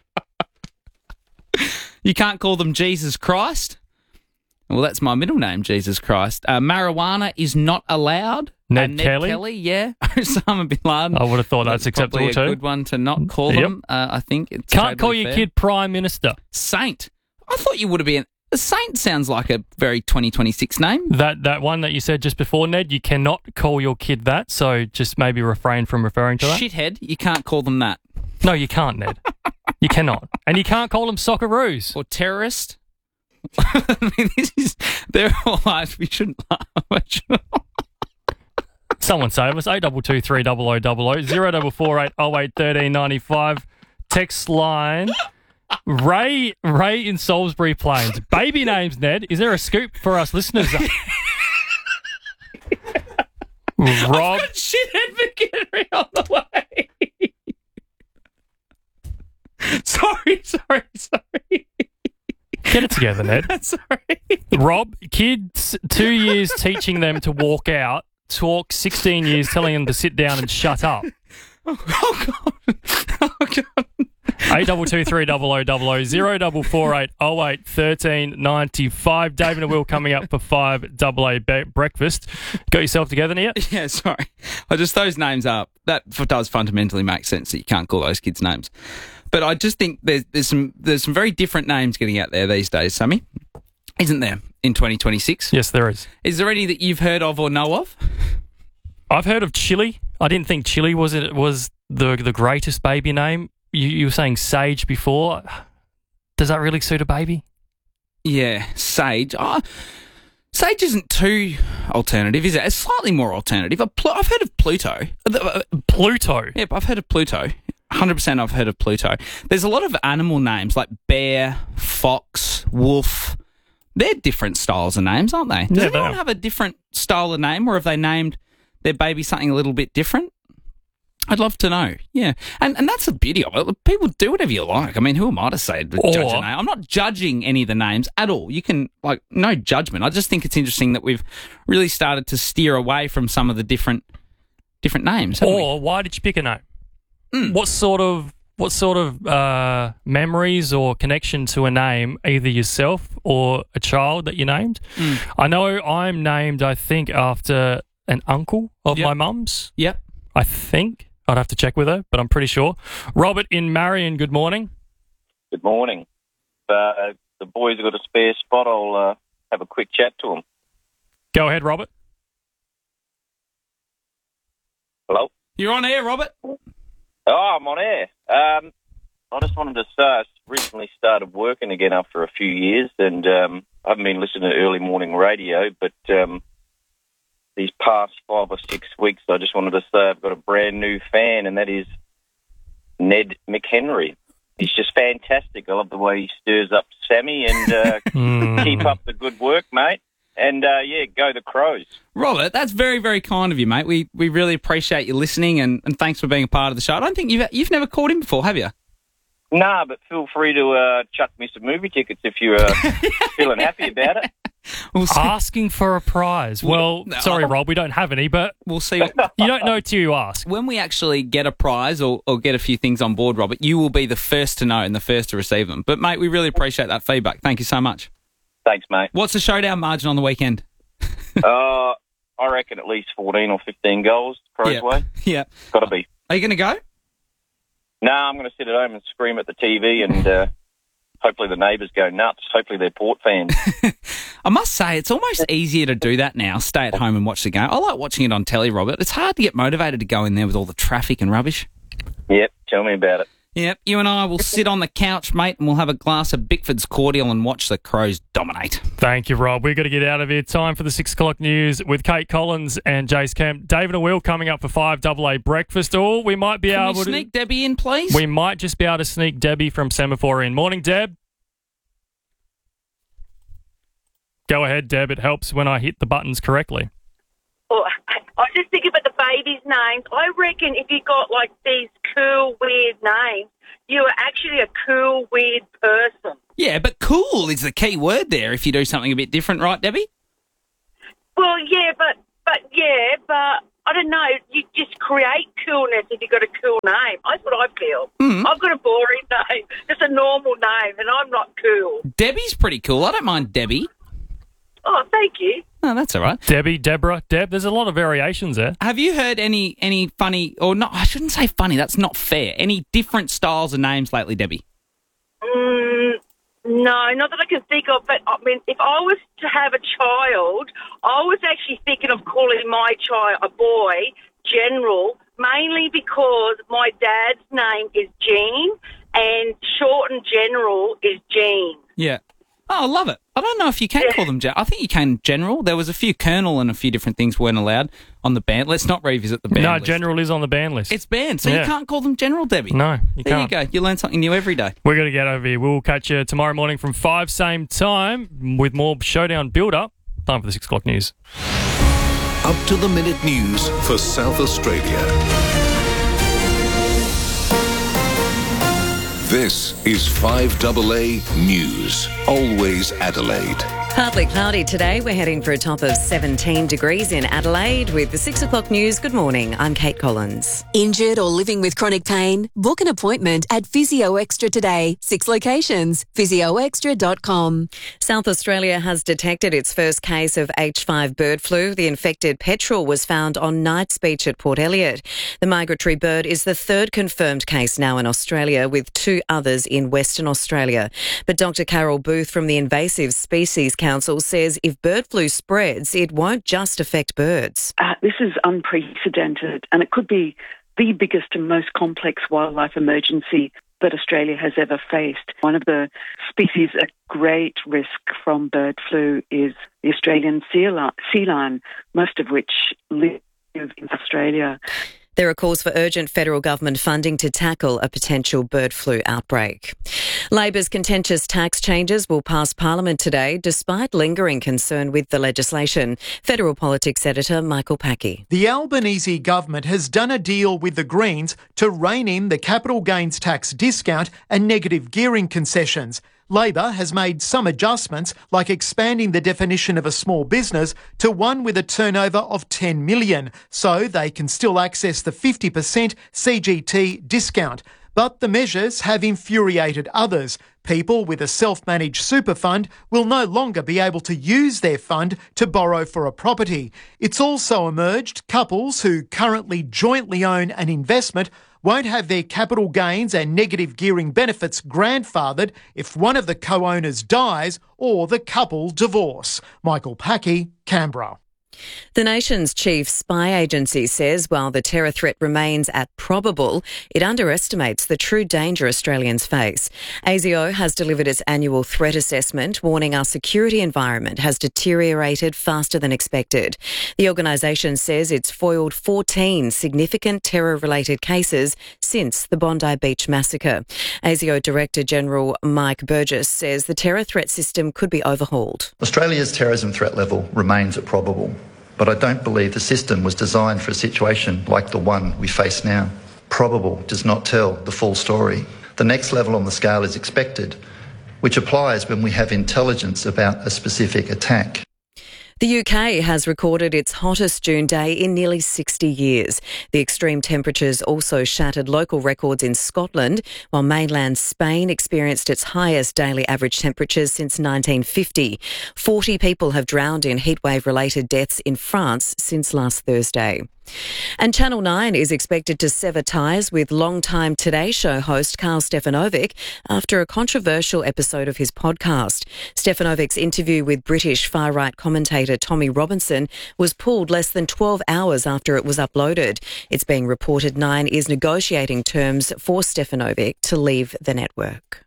You can't call them Jesus Christ. Well, that's my middle name, Jesus Christ. Uh, marijuana is not allowed. Ned, uh, Ned Kelly. Kelly, yeah. Osama bin Laden. I would have thought that's acceptable Probably a too. good one to not call Yep. them, uh, I think. It's Can't totally call your fair. kid Prime Minister. Saint. I thought you would have been... A Saint sounds like a very twenty twenty-six name. That that one that you said just before, Ned, you cannot call your kid that, so just maybe refrain from referring to that. Shithead, you can't call them that. No, you can't, Ned. You cannot. And you can't call them Socceroos. Or terrorist. I mean, this is... They're all lies. We shouldn't laugh. Someone save us. eight two two three zero zero zero zero, zero four four eight zero eight one three nine five. Text line... Ray Ray in Salisbury Plains. Baby names, Ned. Is there a scoop for us listeners? Rob. Shithead McHenry on the way. sorry, sorry, sorry. Get it together, Ned. Sorry. Rob, kids, two years teaching them to walk out, talk sixteen years telling them to sit down and shut up. Oh, oh God. Oh, God. eight two two three zero zero zero zero, zero four eight zero eight one three nine five. David and Will coming up for five double A be- breakfast. Got yourself together, Nia? Yeah, sorry. I just, those names up. That f- does fundamentally make sense that you can't call those kids names. But I just think there's, there's some there's some very different names getting out there these days, Sammy. Isn't there, in twenty twenty-six? Yes, there is. Is there any that you've heard of or know of? I've heard of Chili. I didn't think Chili was it was the the greatest baby name. You, you were saying Sage before. Does that really suit a baby? Yeah, Sage. Oh, Sage isn't too alternative, is it? It's slightly more alternative. I've heard of Pluto. Pluto? Yep, I've heard of Pluto. one hundred percent I've heard of Pluto. There's a lot of animal names like bear, fox, wolf. They're different styles of names, aren't they? Does Yeah, anyone they are. have a different style of name, or have they named their baby something a little bit different? I'd love to know. Yeah. And and that's the beauty of it. People do whatever you like. I mean, who am I to say to Or- judge a name? I'm not judging any of the names at all. You can, like, no judgment. I just think it's interesting that we've really started to steer away from some of the different different names. haven't we? Or why did you pick a name? What sort of what sort of uh, memories or connection to a name, either yourself or a child that you named? Mm. I know I'm named, I think, after an uncle of Yep. my mum's. Yep. I think. I'd have to check with her, but I'm pretty sure. Robert in Marion, good morning. Good morning. Uh, the boys have got a spare spot. I'll uh, have a quick chat to them. Go ahead, Robert. Hello? You're on air, Robert. Oh, I'm on air. Um, I just wanted to say I recently started working again after a few years, and um, I haven't been listening to early morning radio, but um, these past five or six weeks, I just wanted to say I've got a brand new fan, and that is Ned McHenry. He's just fantastic. I love the way he stirs up Sammy, and uh, keep up the good work, mate. And, uh, yeah, go the Crows. Robert, that's very, very kind of you, mate. We we really appreciate you listening, and, and thanks for being a part of the show. I don't think you've you've never called him before, have you? Nah, but feel free to uh, chuck me some movie tickets if you're uh, feeling happy about it. We'll Asking for a prize. Well, No. sorry, Rob, we don't have any, but we'll see. you don't know till you ask. When we actually get a prize or, or get a few things on board, Robert, you will be the first to know and the first to receive them. But, mate, we really appreciate that feedback. Thank you so much. Thanks, mate. What's the showdown margin on the weekend? uh, I reckon at least fourteen or fifteen goals, Crows Yeah. way. Yeah. Got to be. Are you going to go? Nah, I'm going to sit at home and scream at the T V, and uh, hopefully the neighbours go nuts. Hopefully they're Port fans. I must say, it's almost easier to do that now, stay at home and watch the game. I like watching it on telly, Robert. It's hard to get motivated to go in there with all the traffic and rubbish. Yep, tell me about it. Yep, you and I will sit on the couch, mate, and we'll have a glass of Bickford's cordial and watch the Crows dominate. Thank you, Rob. We've got to get out of here. Time for the six o'clock news with Kate Collins and Jace Kemp. David and Will coming up for five double A breakfast. Or we might be Can able we to sneak Debbie in, please? We might just be able to sneak Debbie from Semaphore in. Morning, Deb. Go ahead, Deb. It helps when I hit the buttons correctly. Well, I was just thinking about the babies' names. I reckon if you got like these cool, weird names, you are actually a cool, weird person. Yeah, but cool is the key word there if you do something a bit different, right, Debbie? Well, yeah, but but yeah, but I don't know. You just create coolness if you got a cool name. That's what I feel. Mm. I've got a boring name, just a normal name, and I'm not cool. Debbie's pretty cool. I don't mind Debbie. Oh, thank you. Oh, that's all right. Debbie, Deborah, Deb, there's a lot of variations there. Have you heard any any funny, or not, I shouldn't say funny, that's not fair, any different styles of names lately, Debbie? Mm, no, not that I can think of, but I mean, if I was to have a child, I was actually thinking of calling my child a boy, General, mainly because my dad's name is Gene, and shortened General is Gene. Yeah. Oh, I love it. I don't know if you can call them general. I think you can general. There was a few colonel and a few different things weren't allowed on the band. Let's not revisit the band No, list. general is on the ban list. It's banned, so Yeah. you can't call them general, Debbie. No, you there can't. you go. You learn something new every day. We're going to get over here. We'll catch you tomorrow morning from five, same time, with more Showdown build-up. Time for the six o'clock news. Up to the minute news for South Australia. This is five double A News. Always Adelaide. Partly cloudy today. We're heading for a top of seventeen degrees in Adelaide with the six o'clock news. Good morning. I'm Kate Collins. Injured or living with chronic pain? Book an appointment at Physio Extra today. Six locations. physio extra dot com. South Australia has detected its first case of H five bird flu. The infected petrel was found on Knight's Beach at Port Elliot. The migratory bird is the third confirmed case now in Australia, with two others in Western Australia. But Doctor Carol Booth from the Invasive Species Council says if bird flu spreads, it won't just affect birds. Uh, this is unprecedented, and it could be the biggest and most complex wildlife emergency that Australia has ever faced. One of the species at great risk from bird flu is the Australian sea lion, sea lion, most of which live in Australia. There are calls for urgent federal government funding to tackle a potential bird flu outbreak. Labor's contentious tax changes will pass Parliament today, despite lingering concern with the legislation. Federal politics editor Michael Packy. The Albanese government has done a deal with the Greens to rein in the capital gains tax discount and negative gearing concessions. Labor has made some adjustments, like expanding the definition of a small business to one with a turnover of ten million, so they can still access the fifty percent C G T discount. But the measures have infuriated others. People with a self-managed super fund will no longer be able to use their fund to borrow for a property. It's also emerged couples who currently jointly own an investment won't have their capital gains and negative gearing benefits grandfathered if one of the co-owners dies or the couple divorce. Michael Packy, Canberra. The nation's chief spy agency says while the terror threat remains at probable, it underestimates the true danger Australians face. A S I O has delivered its annual threat assessment, warning our security environment has deteriorated faster than expected. The organisation says it's foiled fourteen significant terror-related cases since the Bondi Beach massacre. A S I O Director General Mike Burgess says the terror threat system could be overhauled. Australia's terrorism threat level remains at probable, but I don't believe the system was designed for a situation like the one we face now. Probable does not tell the full story. The next level on the scale is expected, which applies when we have intelligence about a specific attack. The U K has recorded its hottest June day in nearly sixty years. The extreme temperatures also shattered local records in Scotland, while mainland Spain experienced its highest daily average temperatures since nineteen fifty. forty people have drowned in heatwave-related deaths in France since last Thursday. And Channel nine is expected to sever ties with long-time Today Show host Carl Stefanovic after a controversial episode of his podcast. Stefanovic's interview with British far-right commentator Tommy Robinson was pulled less than twelve hours after it was uploaded. It's being reported Nine is negotiating terms for Stefanovic to leave the network.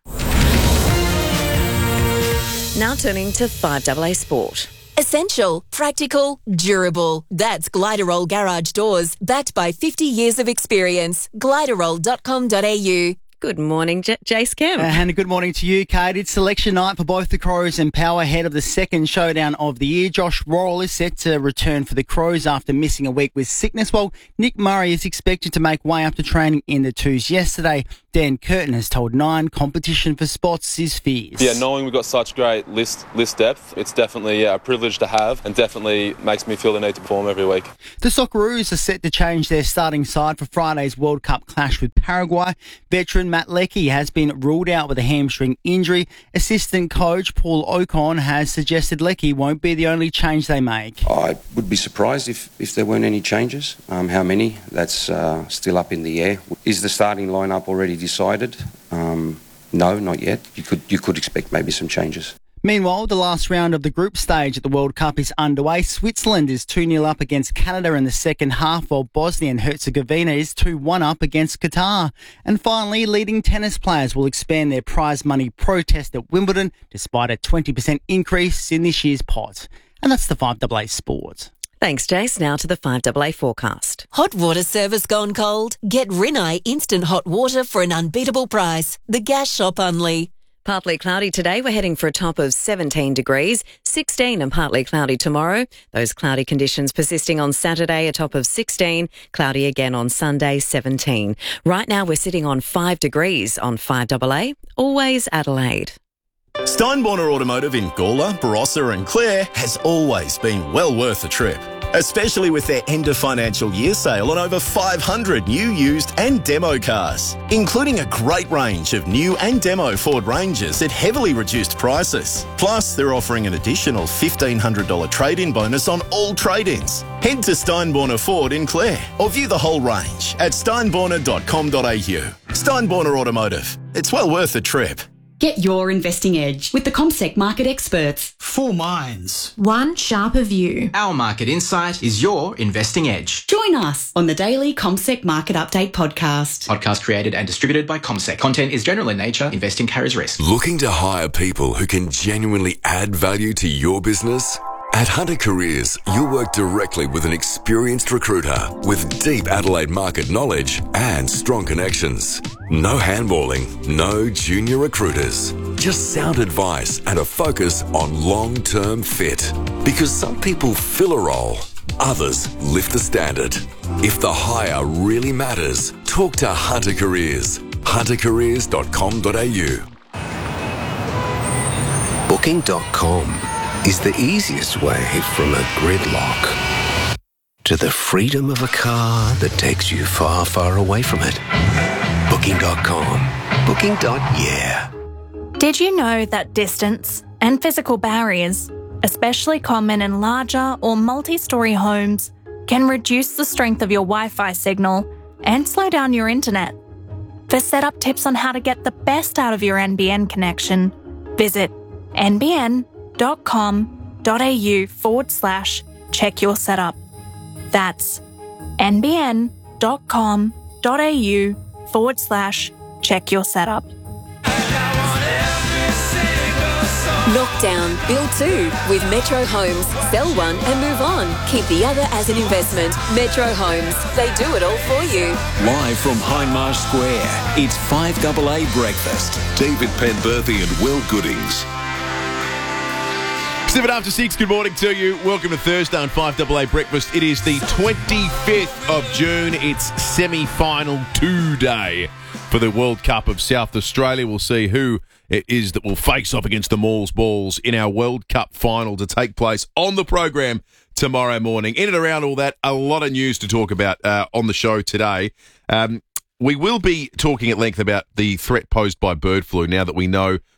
Now turning to five A A Sport. Essential, practical, durable. That's Gliderol Garage Doors, backed by fifty years of experience. gliderol dot com dot a u. Good morning, J- Jace Kemp. Uh, and a good morning to you, Kate. It's selection night for both the Crows and Power ahead of the second showdown of the year. Josh Worrell is set to return for the Crows after missing a week with sickness, while Nick Murray is expected to make way after training in the twos yesterday. Dan Curtin has told Nine competition for spots is fierce. Yeah, knowing we've got such great list list depth, it's definitely yeah, a privilege to have and definitely makes me feel the need to perform every week. The Socceroos are set to change their starting side for Friday's World Cup clash with Paraguay. Veteran Matt Leckie has been ruled out with a hamstring injury. Assistant coach Paul Ocon has suggested Leckie won't be the only change they make. I would be surprised if, if there weren't any changes. Um, how many? That's uh, still up in the air. Is the starting lineup already decided? Um, no, not yet. You could you could expect maybe some changes. Meanwhile, the last round of the group stage at the World Cup is underway. Switzerland is two nil up against Canada in the second half, while Bosnia and Herzegovina is two one up against Qatar. And finally, leading tennis players will expand their prize money protest at Wimbledon despite a twenty percent increase in this year's pot. And that's the five A A Sport. Thanks, Jace. Now to the five A A forecast. Hot water service gone cold? Get Rinnai instant hot water for an unbeatable price. The Gas Shop only. Partly cloudy today. We're heading for a top of seventeen degrees, sixteen and partly cloudy tomorrow. Those cloudy conditions persisting on Saturday, a top of sixteen, cloudy again on Sunday, seventeen. Right now we're sitting on five degrees on five A A, always Adelaide. Steinborner Automotive in Gawler, Barossa and Clare has always been well worth a trip, especially with their end of financial year sale on over five hundred new, used and demo cars, including a great range of new and demo Ford Rangers at heavily reduced prices. Plus, they're offering an additional fifteen hundred dollars trade-in bonus on all trade-ins. Head to Steinborner Ford in Clare or view the whole range at steinborner dot com dot a u. Steinborner Automotive. It's well worth a trip. Get your investing edge with the CommSec market experts. Four minds. One sharper view. Our market insight is your investing edge. Join us on the daily CommSec Market Update podcast. Podcast created and distributed by CommSec. Content is general in nature. Investing carries risk. Looking to hire people who can genuinely add value to your business? At Hunter Careers, you'll work directly with an experienced recruiter with deep Adelaide market knowledge and strong connections. No handballing, no junior recruiters. Just sound advice and a focus on long-term fit. Because some people fill a role, others lift the standard. If the hire really matters, talk to Hunter Careers. hunter careers dot com dot a u. Booking dot com is the easiest way from a gridlock to the freedom of a car that takes you far, far away from it. Booking dot com. Booking. Yeah. Did you know that distance and physical barriers, especially common in larger or multi-storey homes, can reduce the strength of your Wi-Fi signal and slow down your internet? For setup tips on how to get the best out of your N B N connection, visit N B N dot com dot a u forward slash check your setup. That's N B N dot com dot a u forward slash check your setup. Knockdown, build two with Metro Homes. Sell one and move on. Keep the other as an investment. Metro Homes. They do it all for you. Live from Hindmarsh Square, it's five A A Breakfast. David Penberthy and Will Goodings. Seven after six, good morning to you. Welcome to Thursday on five A A Breakfast. It is the twenty-fifth of June. It's semi-final two day for the World Cup of South Australia. We'll see who it is that will face off against the Mauls Balls in our World Cup final to take place on the program tomorrow morning. In and around all that, a lot of news to talk about uh, on the show today. Um, we will be talking at length about the threat posed by bird flu now that we know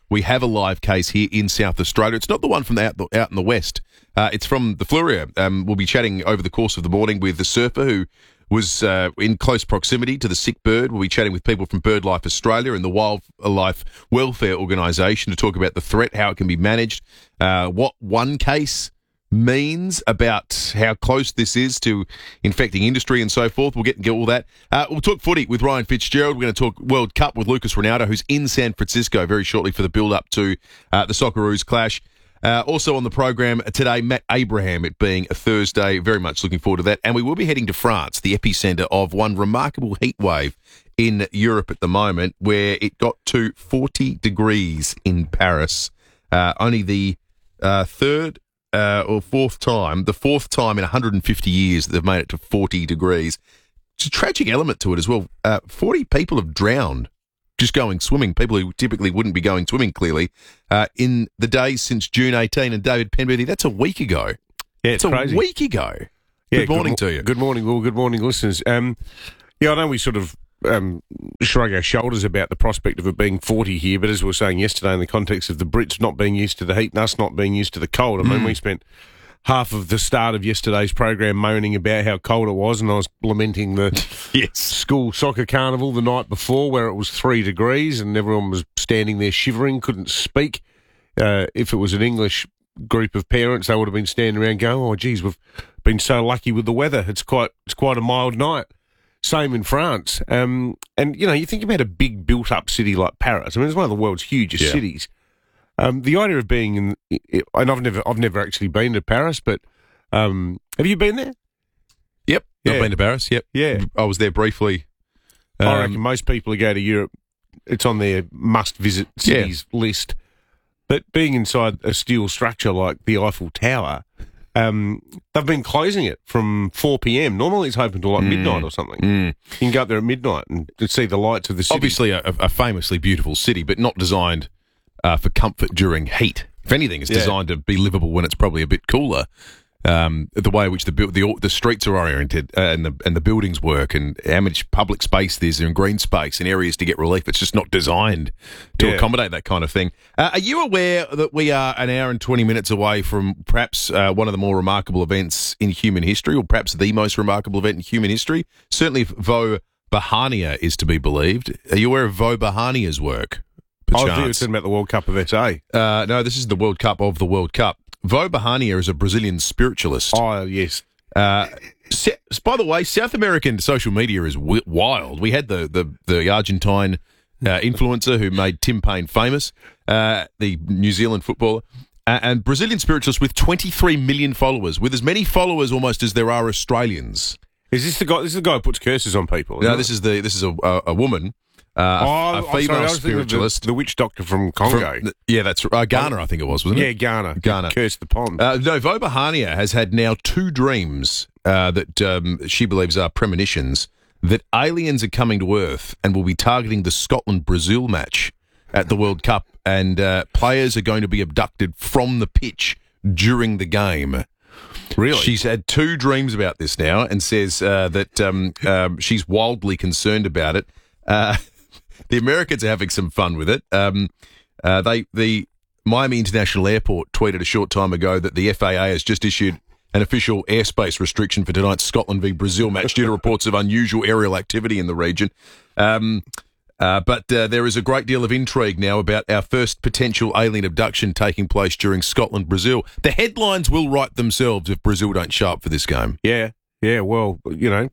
we have a live case here in South Australia. It's not the one from the out, the, out in the west. Uh, it's from the Fluria. Um, we'll be chatting over the course of the morning with the surfer who was uh, in close proximity to the sick bird. We'll be chatting with people from BirdLife Australia and the Wildlife Welfare Organisation to talk about the threat, how it can be managed, uh, what one case means about how close this is to infecting industry and so forth. We'll get and get all that. Uh, we'll talk footy with Ryan Fitzgerald. We're going to talk World Cup with Lucas Ronaldo, who's in San Francisco very shortly for the build-up to uh, the Socceroos clash. Uh, also on the program today, Matt Abraham, it being a Thursday. Very much looking forward to that. And we will be heading to France, the epicentre of one remarkable heat wave in Europe at the moment, where it got to forty degrees in Paris. Uh, only the uh, third uh, or fourth time, the fourth time in one hundred fifty years that they've made it to forty degrees. It's a tragic element to it as well. Uh, forty people have drowned just going swimming, people who typically wouldn't be going swimming, clearly, uh, in the days since June eighteenth. And David Penberthy, that's a week ago. Yeah, it's, it's a crazy. week ago. Yeah, good morning good, to you. Good morning, Will. Good morning, listeners. Um, yeah, I know we sort of um, shrug our shoulders about the prospect of it being forty here, but as we were saying yesterday, in the context of the Brits not being used to the heat and us not being used to the cold, I mean, mm. we spent half of the start of yesterday's program moaning about how cold it was, and I was lamenting the yes. school soccer carnival the night before where it was three degrees and everyone was standing there shivering, couldn't speak. Uh, if it was an English group of parents, they would have been standing around going, oh, geez, we've been so lucky with the weather. It's quite it's quite a mild night. Same in France. Um, and, you know, you think about a big built-up city like Paris. I mean, it's one of the world's hugest yeah. cities. Um, the idea of being in, and I've never, I've never actually been to Paris, but um, have you been there? Yep, yeah. I've been to Paris. Yep, yeah, I was there briefly. Um, I reckon Um, most people who go to Europe, it's on their must-visit cities Yeah. list. But being inside a steel structure like the Eiffel Tower, um, they've been closing it from four p.m. Normally it's open till like midnight or something. mm. You can go up there at midnight and see the lights of the city. Obviously, a, a famously beautiful city, but not designed uh, for comfort during heat. If anything, it's Yeah. designed to be livable when it's probably a bit cooler. Um, the way in which the bu- the the streets are oriented uh, and the and the buildings work, and how much public space there's and green space and areas to get relief. It's just not designed to Yeah. accommodate that kind of thing. Uh, are you aware that we are an hour and twenty minutes away from perhaps uh, one of the more remarkable events in human history, or perhaps the most remarkable event in human history? Certainly, if Vo Bahania is to be believed. Are you aware of Vo Bahania's work? I was Perchance? talking about the World Cup of S A. Uh, no, this is the World Cup of the World Cup. Vo Bahania is a Brazilian spiritualist. Oh, yes. Uh, se- by the way, South American social media is w- wild. We had the the, the Argentine uh, influencer who made Tim Payne famous, uh, the New Zealand footballer, uh, and Brazilian spiritualist with twenty-three million followers, with as many followers almost as there are Australians. Is this the guy? This is the guy who puts curses on people. No, isn't this it? is the this is a a, a woman. Uh, a- Oh, a, I'm female sorry, I was thinking of the- spiritualist. the witch doctor from Congo. From- yeah, that's uh, Ghana, I think it was, wasn't Yeah, it? Ghana. Ghana. Cursed the pond. Uh, no, Vo Bahania has had now two dreams uh, that um, she believes are premonitions that aliens are coming to Earth and will be targeting the Scotland-Brazil match at the World Cup, and uh, players are going to be abducted from the pitch during the game. Really? She's had two dreams about this now and says uh, that um, um, she's wildly concerned about it. Uh, the Americans are having some fun with it. Um, uh, they the Miami International Airport tweeted a short time ago that the F A A has just issued an official airspace restriction for tonight's Scotland v Brazil match due to reports of unusual aerial activity in the region. Um, uh, but uh, there is a great deal of intrigue now about our first potential alien abduction taking place during Scotland-Brazil. The headlines will write themselves if Brazil don't show up for this game. Yeah, yeah. Well, you know,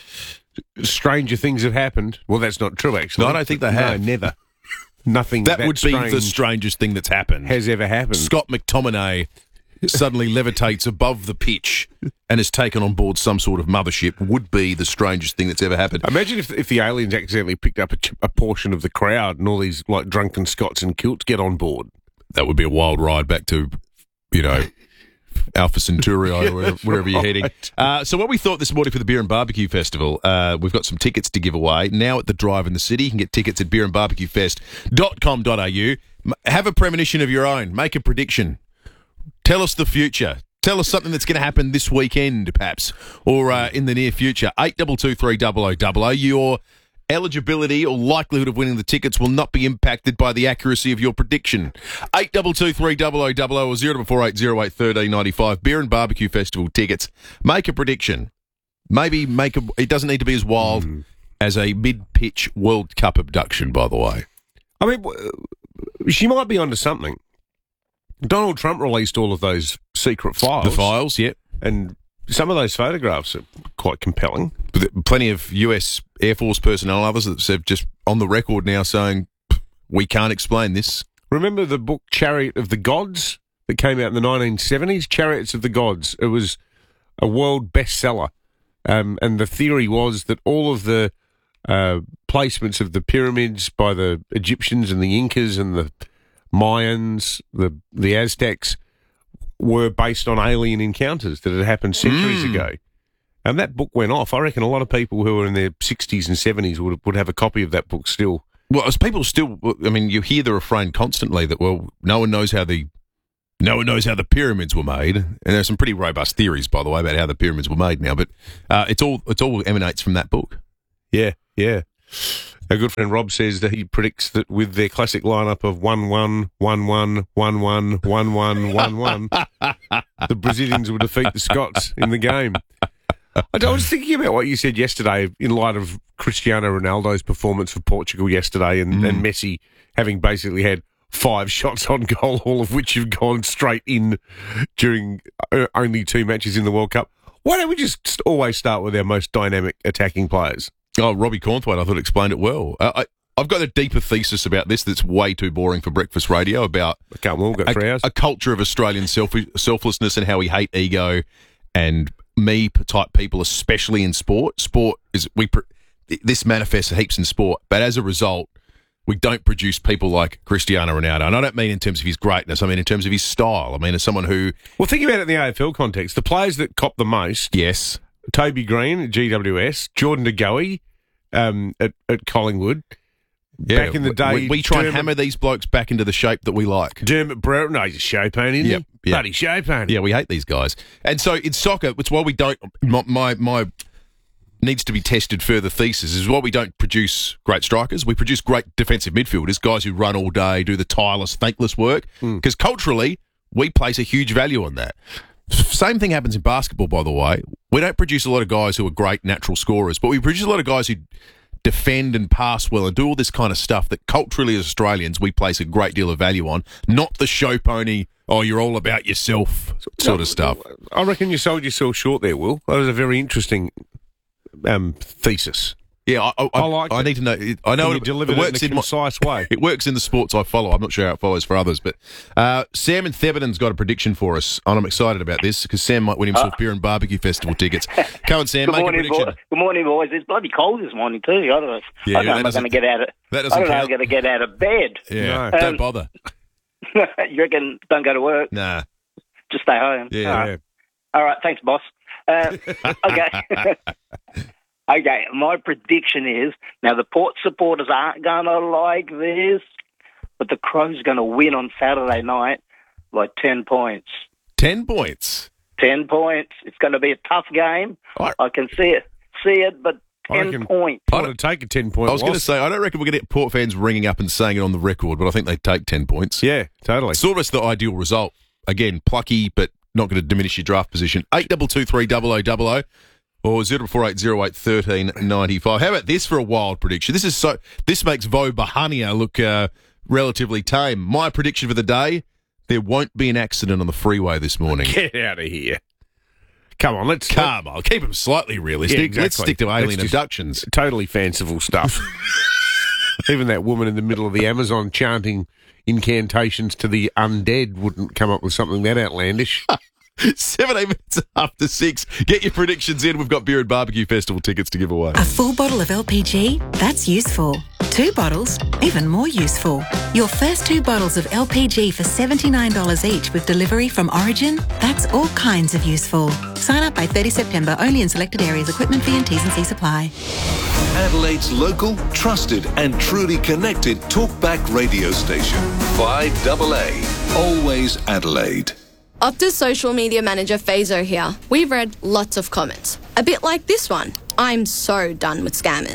stranger things have happened. Well, that's not true, actually. No, I don't think they have. No, never. Nothing That, that would be strange the strangest thing that's happened. has ever happened. Scott McTominay suddenly levitates above the pitch and is taken on board some sort of mothership would be the strangest thing that's ever happened. Imagine if if the aliens accidentally picked up a, ch- a portion of the crowd and all these like drunken Scots in kilts get on board. That would be a wild ride back to, you know, Alpha Centauri or wherever, wherever you're heading. Uh, so what we thought this morning for the Beer and Barbecue Festival, uh, we've got some tickets to give away. Now at the Drive in the City, you can get tickets at beer and barbecue fest dot com dot a u. Have a premonition of your own. Make a prediction. Tell us the future. Tell us something that's going to happen this weekend, perhaps, or uh, in the near future. eight two two three double oh double oh. Your eligibility or likelihood of winning the tickets will not be impacted by the accuracy of your prediction. eight two two three zero zero zero zero or zero four eight zero eight one three nine five. Beer and Barbecue Festival tickets. Make a prediction. Maybe make a... It doesn't need to be as wild mm. as a mid-pitch World Cup abduction, by the way. I mean, she might be onto something. Donald Trump released all of those secret files. The files, yep. And some of those photographs are quite compelling. But plenty of U S Air Force personnel and others that have just on the record now saying, we can't explain this. Remember the book Chariot of the Gods that came out in the nineteen seventies? Chariots of the Gods. It was a world bestseller. Um, and the theory was that all of the uh, placements of the pyramids by the Egyptians and the Incas and the Mayans, the the Aztecs, were based on alien encounters that had happened centuries Mm. ago. And that book went off. I reckon a lot of people who are in their sixties and seventies would would have a copy of that book still. Well, as people still, I mean, you hear the refrain constantly that, well, no one knows how the no one knows how the pyramids were made, and there's some pretty robust theories, by the way, about how the pyramids were made now. But uh, it's all it's all emanates from that book. Yeah, yeah. Our good friend Rob says that he predicts that with their classic lineup of one one, one one, one one, one one, one one, the Brazilians will defeat the Scots in the game. I was thinking about what you said yesterday in light of Cristiano Ronaldo's performance for Portugal yesterday and, mm. and Messi having basically had five shots on goal, all of which have gone straight in during only two matches in the World Cup. Why don't we just always start with our most dynamic attacking players? Oh, Robbie Cornthwaite, I thought explained it well. Uh, I, I've got a deeper thesis about this that's way too boring for breakfast radio, about I can't we'll go three a, hours. a culture of Australian self, selflessness and how we hate ego and me-type people, especially in sport. Sport is... we. This manifests heaps in sport, but as a result, we don't produce people like Cristiano Ronaldo. And I don't mean in terms of his greatness, I mean in terms of his style. I mean as someone who... Well, think about it in the A F L context. The players that cop the most... Yes. Toby Green at G W S, Jordan De Goey um, at, at Collingwood. Yeah, back in the day... We, we try Dermot, and hammer these blokes back into the shape that we like. Dermot Brereton, no, he's a show pony, isn't yep, he? Yep. Bloody show pony. Yeah, we hate these guys. And so in soccer, it's why we don't... My... my, my needs to be tested further thesis is why we don't produce great strikers. We produce great defensive midfielders, guys who run all day, do the tireless, thankless work. Because mm. culturally, we place a huge value on that. Same thing happens in basketball, by the way. We don't produce a lot of guys who are great natural scorers, but we produce a lot of guys who defend and pass well and do all this kind of stuff that culturally as Australians we place a great deal of value on, not the show pony, oh, you're all about yourself sort no, of stuff. I reckon you sold yourself short there, Will. That was a very interesting... Um, thesis. Yeah, I, I, I like. I it. need to know. I know you it, delivered it works it in a in concise my, way. It works in the sports I follow. I'm not sure how it follows for others, but uh, Sam and Theberton's got a prediction for us, and I'm excited about this because Sam might win himself uh, beer and barbecue festival tickets. Come on, Sam, good make morning, a prediction. Boy. Good morning, boys. It's bloody cold this morning too. I don't know. Yeah, I don't know. I'm going to get out of. That doesn't I don't know. I'm count. going to get out of bed. Yeah, um, don't bother. You reckon? Don't go to work. Nah, just stay home. Yeah. All right. yeah. All right. Thanks, boss. Uh, okay. Okay, my prediction is, now the Port supporters aren't going to like this, but the Crows are going to win on Saturday night by ten points. Ten points? Ten points. It's going to be a tough game. I, I can see it, see it, but ten points. I would take a ten-point I was going to say, I don't reckon we're going to get Port fans ringing up and saying it on the record, but I think they take ten points. Yeah, totally. Sort of the ideal result. Again, plucky, but not going to diminish your draft position. eight two two three zero zero zero zero. Or zero four eight zero eight one three nine five. How about this for a wild prediction? This is so. This makes Vo Bahania look uh, relatively tame. My prediction for the day: there won't be an accident on the freeway this morning. Get out of here! Come on, let's come on. Keep them slightly realistic. Yeah, exactly. Let's stick to alien let's abductions. Totally fanciful stuff. Even that woman in the middle of the Amazon chanting incantations to the undead wouldn't come up with something that outlandish. seventeen minutes after six. Get your predictions in. We've got Beer and Barbecue Festival tickets to give away. A full bottle of L P G? That's useful. Two bottles? Even more useful. Your first two bottles of L P G for seventy-nine dollars each with delivery from Origin? That's all kinds of useful. Sign up by thirtieth September, only in selected areas. Equipment fee and T's and C's apply. Adelaide's local, trusted and truly connected talkback radio station. five A A. Always Adelaide. Optus social media manager Fazo here. We've read lots of comments. A bit like this one. I'm so done with scammers.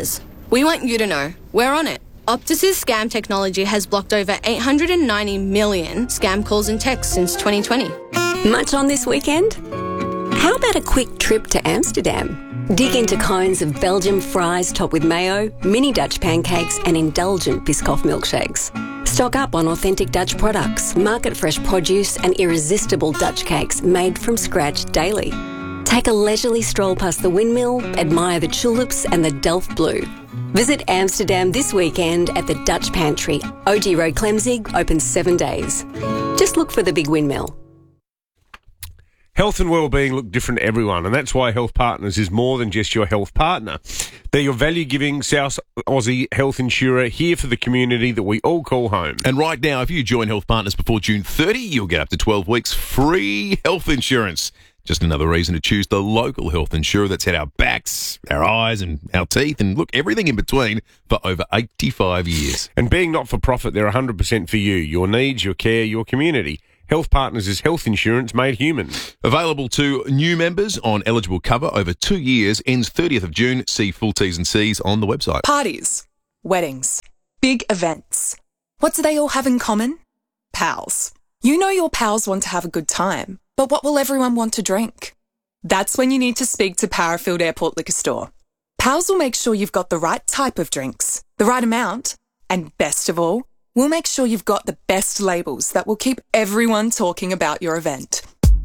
We want you to know. We're on it. Optus's scam technology has blocked over eight hundred ninety million scam calls and texts since twenty twenty. Much on this weekend? How about a quick trip to Amsterdam? Dig into cones of Belgian fries topped with mayo, mini Dutch pancakes and indulgent Biscoff milkshakes. Stock up on authentic Dutch products, market-fresh produce and irresistible Dutch cakes made from scratch daily. Take a leisurely stroll past the windmill, admire the tulips and the Delft Blue. Visit Amsterdam this weekend at the Dutch Pantry. O G Road Clemzig, open seven days. Just look for the big windmill. Health and wellbeing look different to everyone, and that's why Health Partners is more than just your health partner. They're your value-giving South Aussie health insurer here for the community that we all call home. And right now, if you join Health Partners before June thirtieth, you'll get up to twelve weeks free health insurance. Just another reason to choose the local health insurer that's had our backs, our eyes and our teeth and, look, everything in between for over eighty-five years. And being not-for-profit, they're one hundred percent for you, your needs, your care, your community. Health Partners is health insurance made human. Available to new members on eligible cover over two years, ends thirtieth of June. See full T's and C's on the website. Parties, weddings, big events. What do they all have in common? Pals. You know your pals want to have a good time, but what will everyone want to drink? That's when you need to speak to Powerfield Airport Liquor Store. Pals will make sure you've got the right type of drinks, the right amount, and best of all, we'll make sure you've got the best labels that will keep everyone talking about your event.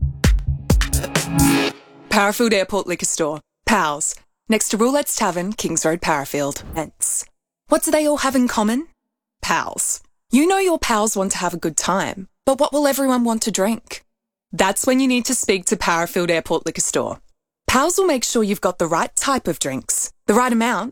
Powerfield Airport Liquor Store. Pals. Next to Roulette's Tavern, Kings Road, Powerfield. Events. What do they all have in common? Pals. You know your pals want to have a good time, but what will everyone want to drink? That's when you need to speak to Powerfield Airport Liquor Store. Pals will make sure you've got the right type of drinks, the right amount,